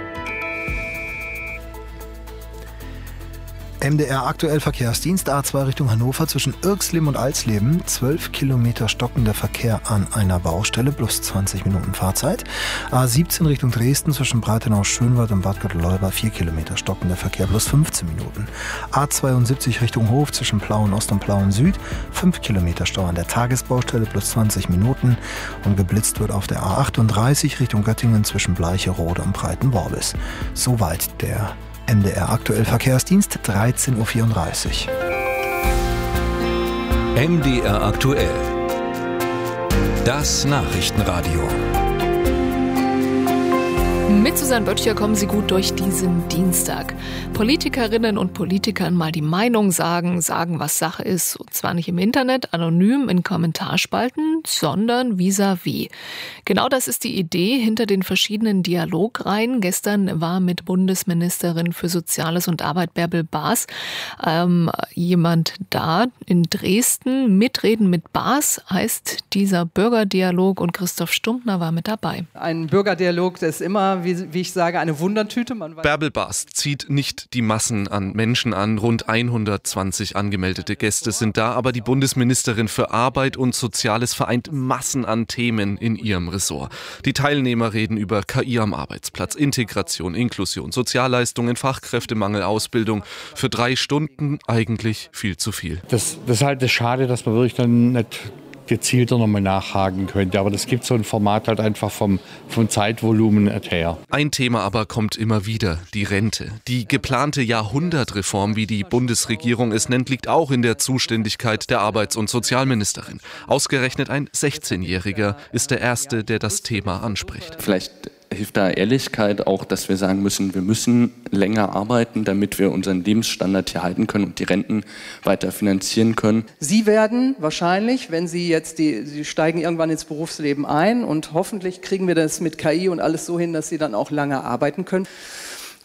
M D R aktuell Verkehrsdienst A zwei Richtung Hannover zwischen Irxleben und Alsleben. zwölf Kilometer stockender Verkehr an einer Baustelle plus zwanzig Minuten Fahrzeit. A siebzehn Richtung Dresden zwischen Breitenau-Schönwald und Bad Gottleuba. vier Kilometer stockender Verkehr plus fünfzehn Minuten. A zweiundsiebzig Richtung Hof zwischen Plauen Ost und Plauen Süd. fünf Kilometer Stau an der Tagesbaustelle plus zwanzig Minuten. Und geblitzt wird auf der A achtunddreißig Richtung Göttingen zwischen Bleicherode und Breitenworbis. Soweit der M D R aktuell Verkehrsdienst, dreizehn Uhr vierunddreißig. M D R aktuell. Das Nachrichtenradio. Mit Susanne Böttcher kommen Sie gut durch diesen Dienstag. Politikerinnen und Politikern mal die Meinung sagen, sagen, was Sache ist. Und zwar nicht im Internet, anonym in Kommentarspalten, sondern vis-à-vis. Genau das ist die Idee hinter den verschiedenen Dialogreihen. Gestern war mit Bundesministerin für Soziales und Arbeit Bärbel Baas ähm, jemand da in Dresden. Mitreden mit Baas heißt dieser Bürgerdialog und Christoph Stumptner war mit dabei. Ein Bürgerdialog, der ist immer, wie, wie ich sage, eine Wundertüte. Man Bärbel Baas zieht nicht die Massen an Menschen an. Rund hundertzwanzig angemeldete Gäste sind da, aber die Bundesministerin für Arbeit und Soziales vereint Massen an Themen in ihrem Ressort. Die Teilnehmer reden über K I am Arbeitsplatz, Integration, Inklusion, Sozialleistungen, Fachkräftemangel, Ausbildung. Für drei Stunden eigentlich viel zu viel. Das, das ist halt das Schade, dass man wirklich dann nicht gezielter nochmal nachhaken könnte. Aber das gibt so ein Format halt einfach vom, vom Zeitvolumen her. Ein Thema aber kommt immer wieder, die Rente. Die geplante Jahrhundertreform, wie die Bundesregierung es nennt, liegt auch in der Zuständigkeit der Arbeits- und Sozialministerin. Ausgerechnet ein sechzehnjähriger ist der Erste, der das Thema anspricht. Vielleicht hilft da Ehrlichkeit auch, dass wir sagen müssen, wir müssen länger arbeiten, damit wir unseren Lebensstandard hier halten können und die Renten weiter finanzieren können. Sie werden wahrscheinlich, wenn Sie jetzt, die, Sie steigen irgendwann ins Berufsleben ein und hoffentlich kriegen wir das mit K I und alles so hin, dass Sie dann auch lange arbeiten können.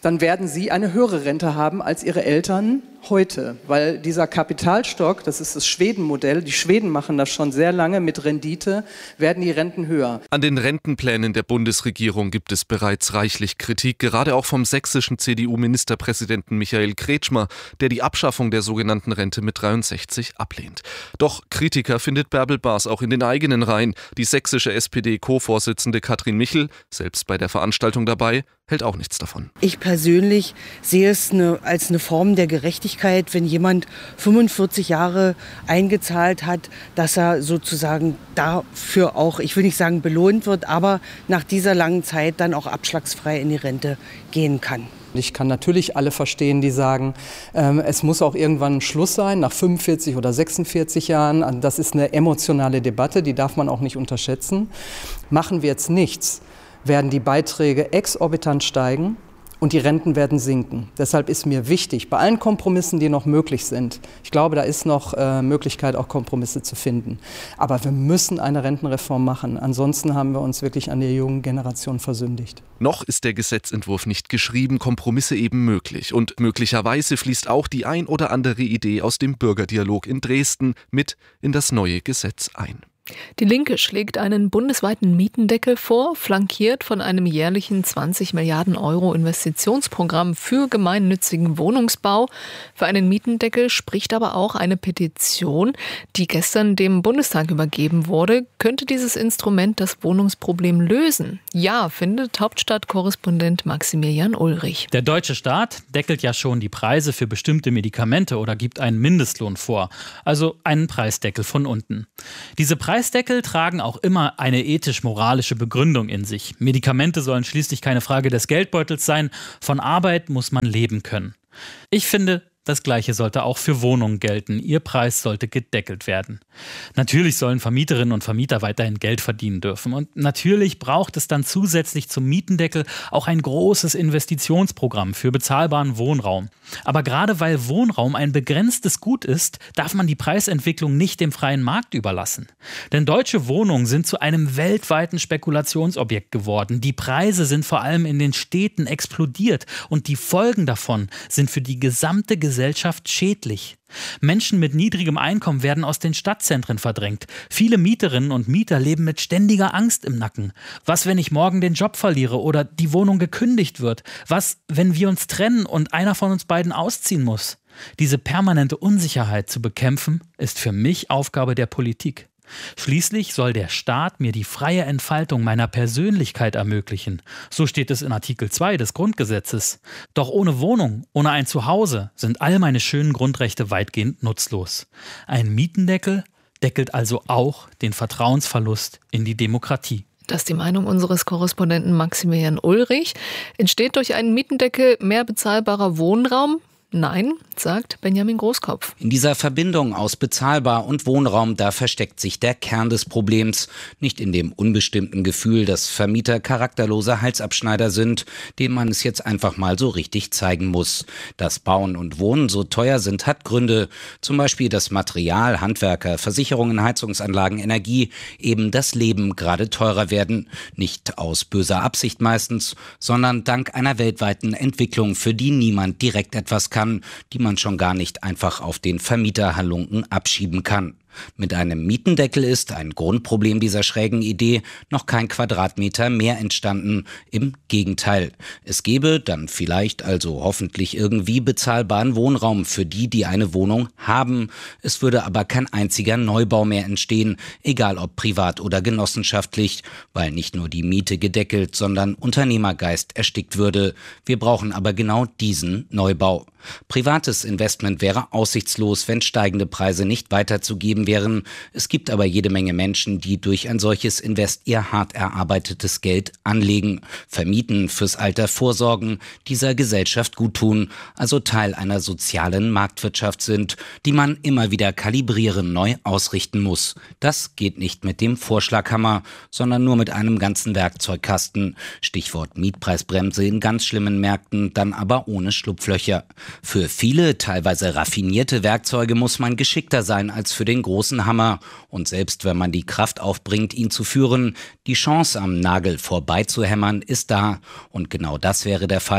dann werden Sie eine höhere Rente haben als Ihre Eltern heute, weil dieser Kapitalstock, das ist das Schweden-Modell, die Schweden machen das schon sehr lange, mit Rendite werden die Renten höher. An den Rentenplänen der Bundesregierung gibt es bereits reichlich Kritik, gerade auch vom sächsischen C D U-Ministerpräsidenten Michael Kretschmer, der die Abschaffung der sogenannten Rente mit dreiundsechzig ablehnt. Doch Kritiker findet Bärbel Baas auch in den eigenen Reihen. Die sächsische S P D-Co-Vorsitzende Katrin Michel, selbst bei der Veranstaltung dabei, hält auch nichts davon. Ich persönlich sehe es eine, als eine Form der Gerechtigkeit, wenn jemand fünfundvierzig Jahre eingezahlt hat, dass er sozusagen dafür auch, ich will nicht sagen belohnt wird, aber nach dieser langen Zeit dann auch abschlagsfrei in die Rente gehen kann. Ich kann natürlich alle verstehen, die sagen, ähm, es muss auch irgendwann Schluss sein, nach fünfundvierzig oder sechsundvierzig Jahren. Das ist eine emotionale Debatte, die darf man auch nicht unterschätzen. Machen wir jetzt nichts, werden die Beiträge exorbitant steigen und die Renten werden sinken. Deshalb ist mir wichtig, bei allen Kompromissen, die noch möglich sind, ich glaube, da ist noch äh, Möglichkeit, auch Kompromisse zu finden. Aber wir müssen eine Rentenreform machen. Ansonsten haben wir uns wirklich an der jungen Generation versündigt. Noch ist der Gesetzentwurf nicht geschrieben, Kompromisse eben möglich. Und möglicherweise fließt auch die ein oder andere Idee aus dem Bürgerdialog in Dresden mit in das neue Gesetz ein. Die Linke schlägt einen bundesweiten Mietendeckel vor, flankiert von einem jährlichen zwanzig Milliarden Euro Investitionsprogramm für gemeinnützigen Wohnungsbau. Für einen Mietendeckel spricht aber auch eine Petition, die gestern dem Bundestag übergeben wurde. Könnte dieses Instrument das Wohnungsproblem lösen? Ja, findet Hauptstadtkorrespondent Maximilian Ulrich. Der deutsche Staat deckelt ja schon die Preise für bestimmte Medikamente oder gibt einen Mindestlohn vor, also einen Preisdeckel von unten. Diese Preisdeckel tragen auch immer eine ethisch-moralische Begründung in sich. Medikamente sollen schließlich keine Frage des Geldbeutels sein. Von Arbeit muss man leben können. Ich finde, das Gleiche sollte auch für Wohnungen gelten. Ihr Preis sollte gedeckelt werden. Natürlich sollen Vermieterinnen und Vermieter weiterhin Geld verdienen dürfen. Und natürlich braucht es dann zusätzlich zum Mietendeckel auch ein großes Investitionsprogramm für bezahlbaren Wohnraum. Aber gerade weil Wohnraum ein begrenztes Gut ist, darf man die Preisentwicklung nicht dem freien Markt überlassen. Denn deutsche Wohnungen sind zu einem weltweiten Spekulationsobjekt geworden. Die Preise sind vor allem in den Städten explodiert und die Folgen davon sind für die gesamte Gesellschaft schädlich. Menschen mit niedrigem Einkommen werden aus den Stadtzentren verdrängt. Viele Mieterinnen und Mieter leben mit ständiger Angst im Nacken. Was, wenn ich morgen den Job verliere oder die Wohnung gekündigt wird? Was, wenn wir uns trennen und einer von uns beiden ausziehen muss? Diese permanente Unsicherheit zu bekämpfen, ist für mich Aufgabe der Politik. Schließlich soll der Staat mir die freie Entfaltung meiner Persönlichkeit ermöglichen. So steht es in Artikel zwei des Grundgesetzes. Doch ohne Wohnung, ohne ein Zuhause sind all meine schönen Grundrechte weitgehend nutzlos. Ein Mietendeckel deckelt also auch den Vertrauensverlust in die Demokratie. Das ist die Meinung unseres Korrespondenten Maximilian Ulrich. Entsteht durch einen Mietendeckel mehr bezahlbarer Wohnraum? Nein, sagt Benjamin Großkopf. In dieser Verbindung aus bezahlbar und Wohnraum, da versteckt sich der Kern des Problems. Nicht in dem unbestimmten Gefühl, dass Vermieter charakterlose Halsabschneider sind, denen man es jetzt einfach mal so richtig zeigen muss. Dass Bauen und Wohnen so teuer sind, hat Gründe. Zum Beispiel das Material, Handwerker, Versicherungen, Heizungsanlagen, Energie, eben das Leben gerade teurer werden. Nicht aus böser Absicht meistens, sondern dank einer weltweiten Entwicklung, für die niemand direkt etwas kann, die man schon gar nicht einfach auf den Vermieterhalunken abschieben kann. Mit einem Mietendeckel ist, ein Grundproblem dieser schrägen Idee, noch kein Quadratmeter mehr entstanden. Im Gegenteil. Es gäbe dann vielleicht, also hoffentlich irgendwie bezahlbaren Wohnraum für die, die eine Wohnung haben. Es würde aber kein einziger Neubau mehr entstehen, egal ob privat oder genossenschaftlich, weil nicht nur die Miete gedeckelt, sondern Unternehmergeist erstickt würde. Wir brauchen aber genau diesen Neubau. Privates Investment wäre aussichtslos, wenn steigende Preise nicht weiterzugeben wären. Es gibt aber jede Menge Menschen, die durch ein solches Invest ihr hart erarbeitetes Geld anlegen, vermieten, fürs Alter vorsorgen, dieser Gesellschaft guttun, also Teil einer sozialen Marktwirtschaft sind, die man immer wieder kalibrieren, neu ausrichten muss. Das geht nicht mit dem Vorschlaghammer, sondern nur mit einem ganzen Werkzeugkasten. Stichwort Mietpreisbremse in ganz schlimmen Märkten, dann aber ohne Schlupflöcher. Für viele, teilweise raffinierte Werkzeuge muss man geschickter sein als für den großen Hammer. Und selbst wenn man die Kraft aufbringt, ihn zu führen, die Chance am Nagel vorbeizuhämmern ist da. Und genau das wäre der Fall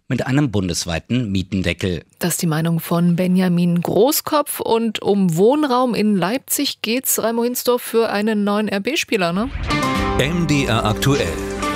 mit einem bundesweiten Mietendeckel. Das ist die Meinung von Benjamin Großkopf. Und um Wohnraum in Leipzig geht's, Raimo Hinsdorf, für einen neuen R B-Spieler, ne? M D R aktuell.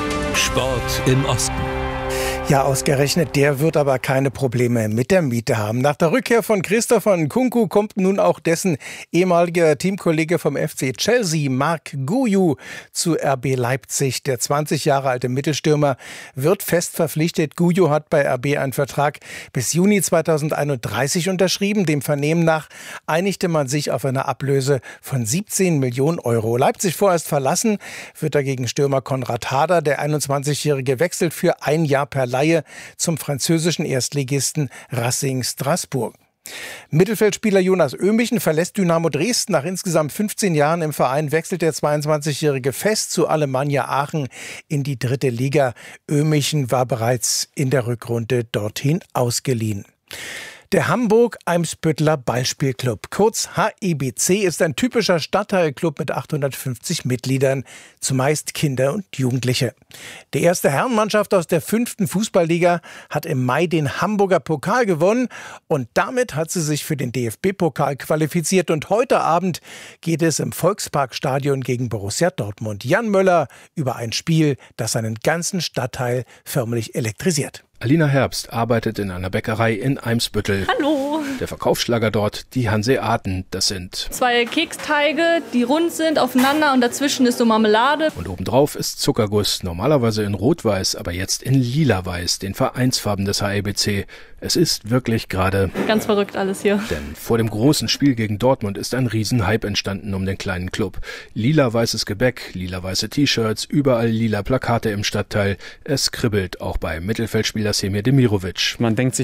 Sport im Osten. Ja, ausgerechnet, der wird aber keine Probleme mit der Miete haben. Nach der Rückkehr von Christopher Nkunku kommt nun auch dessen ehemaliger Teamkollege vom F C Chelsea, Marc Guiu, zu R B Leipzig. Der zwanzig Jahre alte Mittelstürmer wird fest verpflichtet. Guiu hat bei R B einen Vertrag bis Juni zweitausendeinunddreißig unterschrieben. Dem Vernehmen nach einigte man sich auf eine Ablöse von siebzehn Millionen Euro. Leipzig vorerst verlassen wird dagegen Stürmer Konrad Harder. Der einundzwanzigjährige wechselt für ein Jahr per Laie zum französischen Erstligisten Racing Strasbourg. Mittelfeldspieler Jonas Ömichen verlässt Dynamo Dresden. Nach insgesamt fünfzehn Jahren im Verein wechselt der zweiundzwanzigjährige fest zu Alemannia Aachen in die dritte Liga. Ömichen war bereits in der Rückrunde dorthin ausgeliehen. Der Hamburg-Eimsbütteler Ballspielclub, kurz H E B C, ist ein typischer Stadtteilclub mit achthundertfünfzig Mitgliedern, zumeist Kinder und Jugendliche. Die erste Herrenmannschaft aus der fünften Fußballliga hat im Mai den Hamburger Pokal gewonnen und damit hat sie sich für den D F B-Pokal qualifiziert. Und heute Abend geht es im Volksparkstadion gegen Borussia Dortmund. Jan Möller über ein Spiel, das seinen ganzen Stadtteil förmlich elektrisiert. Alina Herbst arbeitet in einer Bäckerei in Eimsbüttel. Hallo! Der Verkaufsschlager dort, die Hanseaten, das sind zwei Keksteige, die rund sind, aufeinander und dazwischen ist so Marmelade. Und obendrauf ist Zuckerguss, normalerweise in Rot-Weiß, aber jetzt in Lila-Weiß, den Vereinsfarben des H E B C. Es ist wirklich gerade ganz verrückt alles hier. Denn vor dem großen Spiel gegen Dortmund ist ein Riesenhype entstanden um den kleinen Club. Lila-weißes Gebäck, lila-weiße T-Shirts, überall lila Plakate im Stadtteil. Es kribbelt auch bei Mittelfeldspieler Semir Demirovic. Man denkt sich,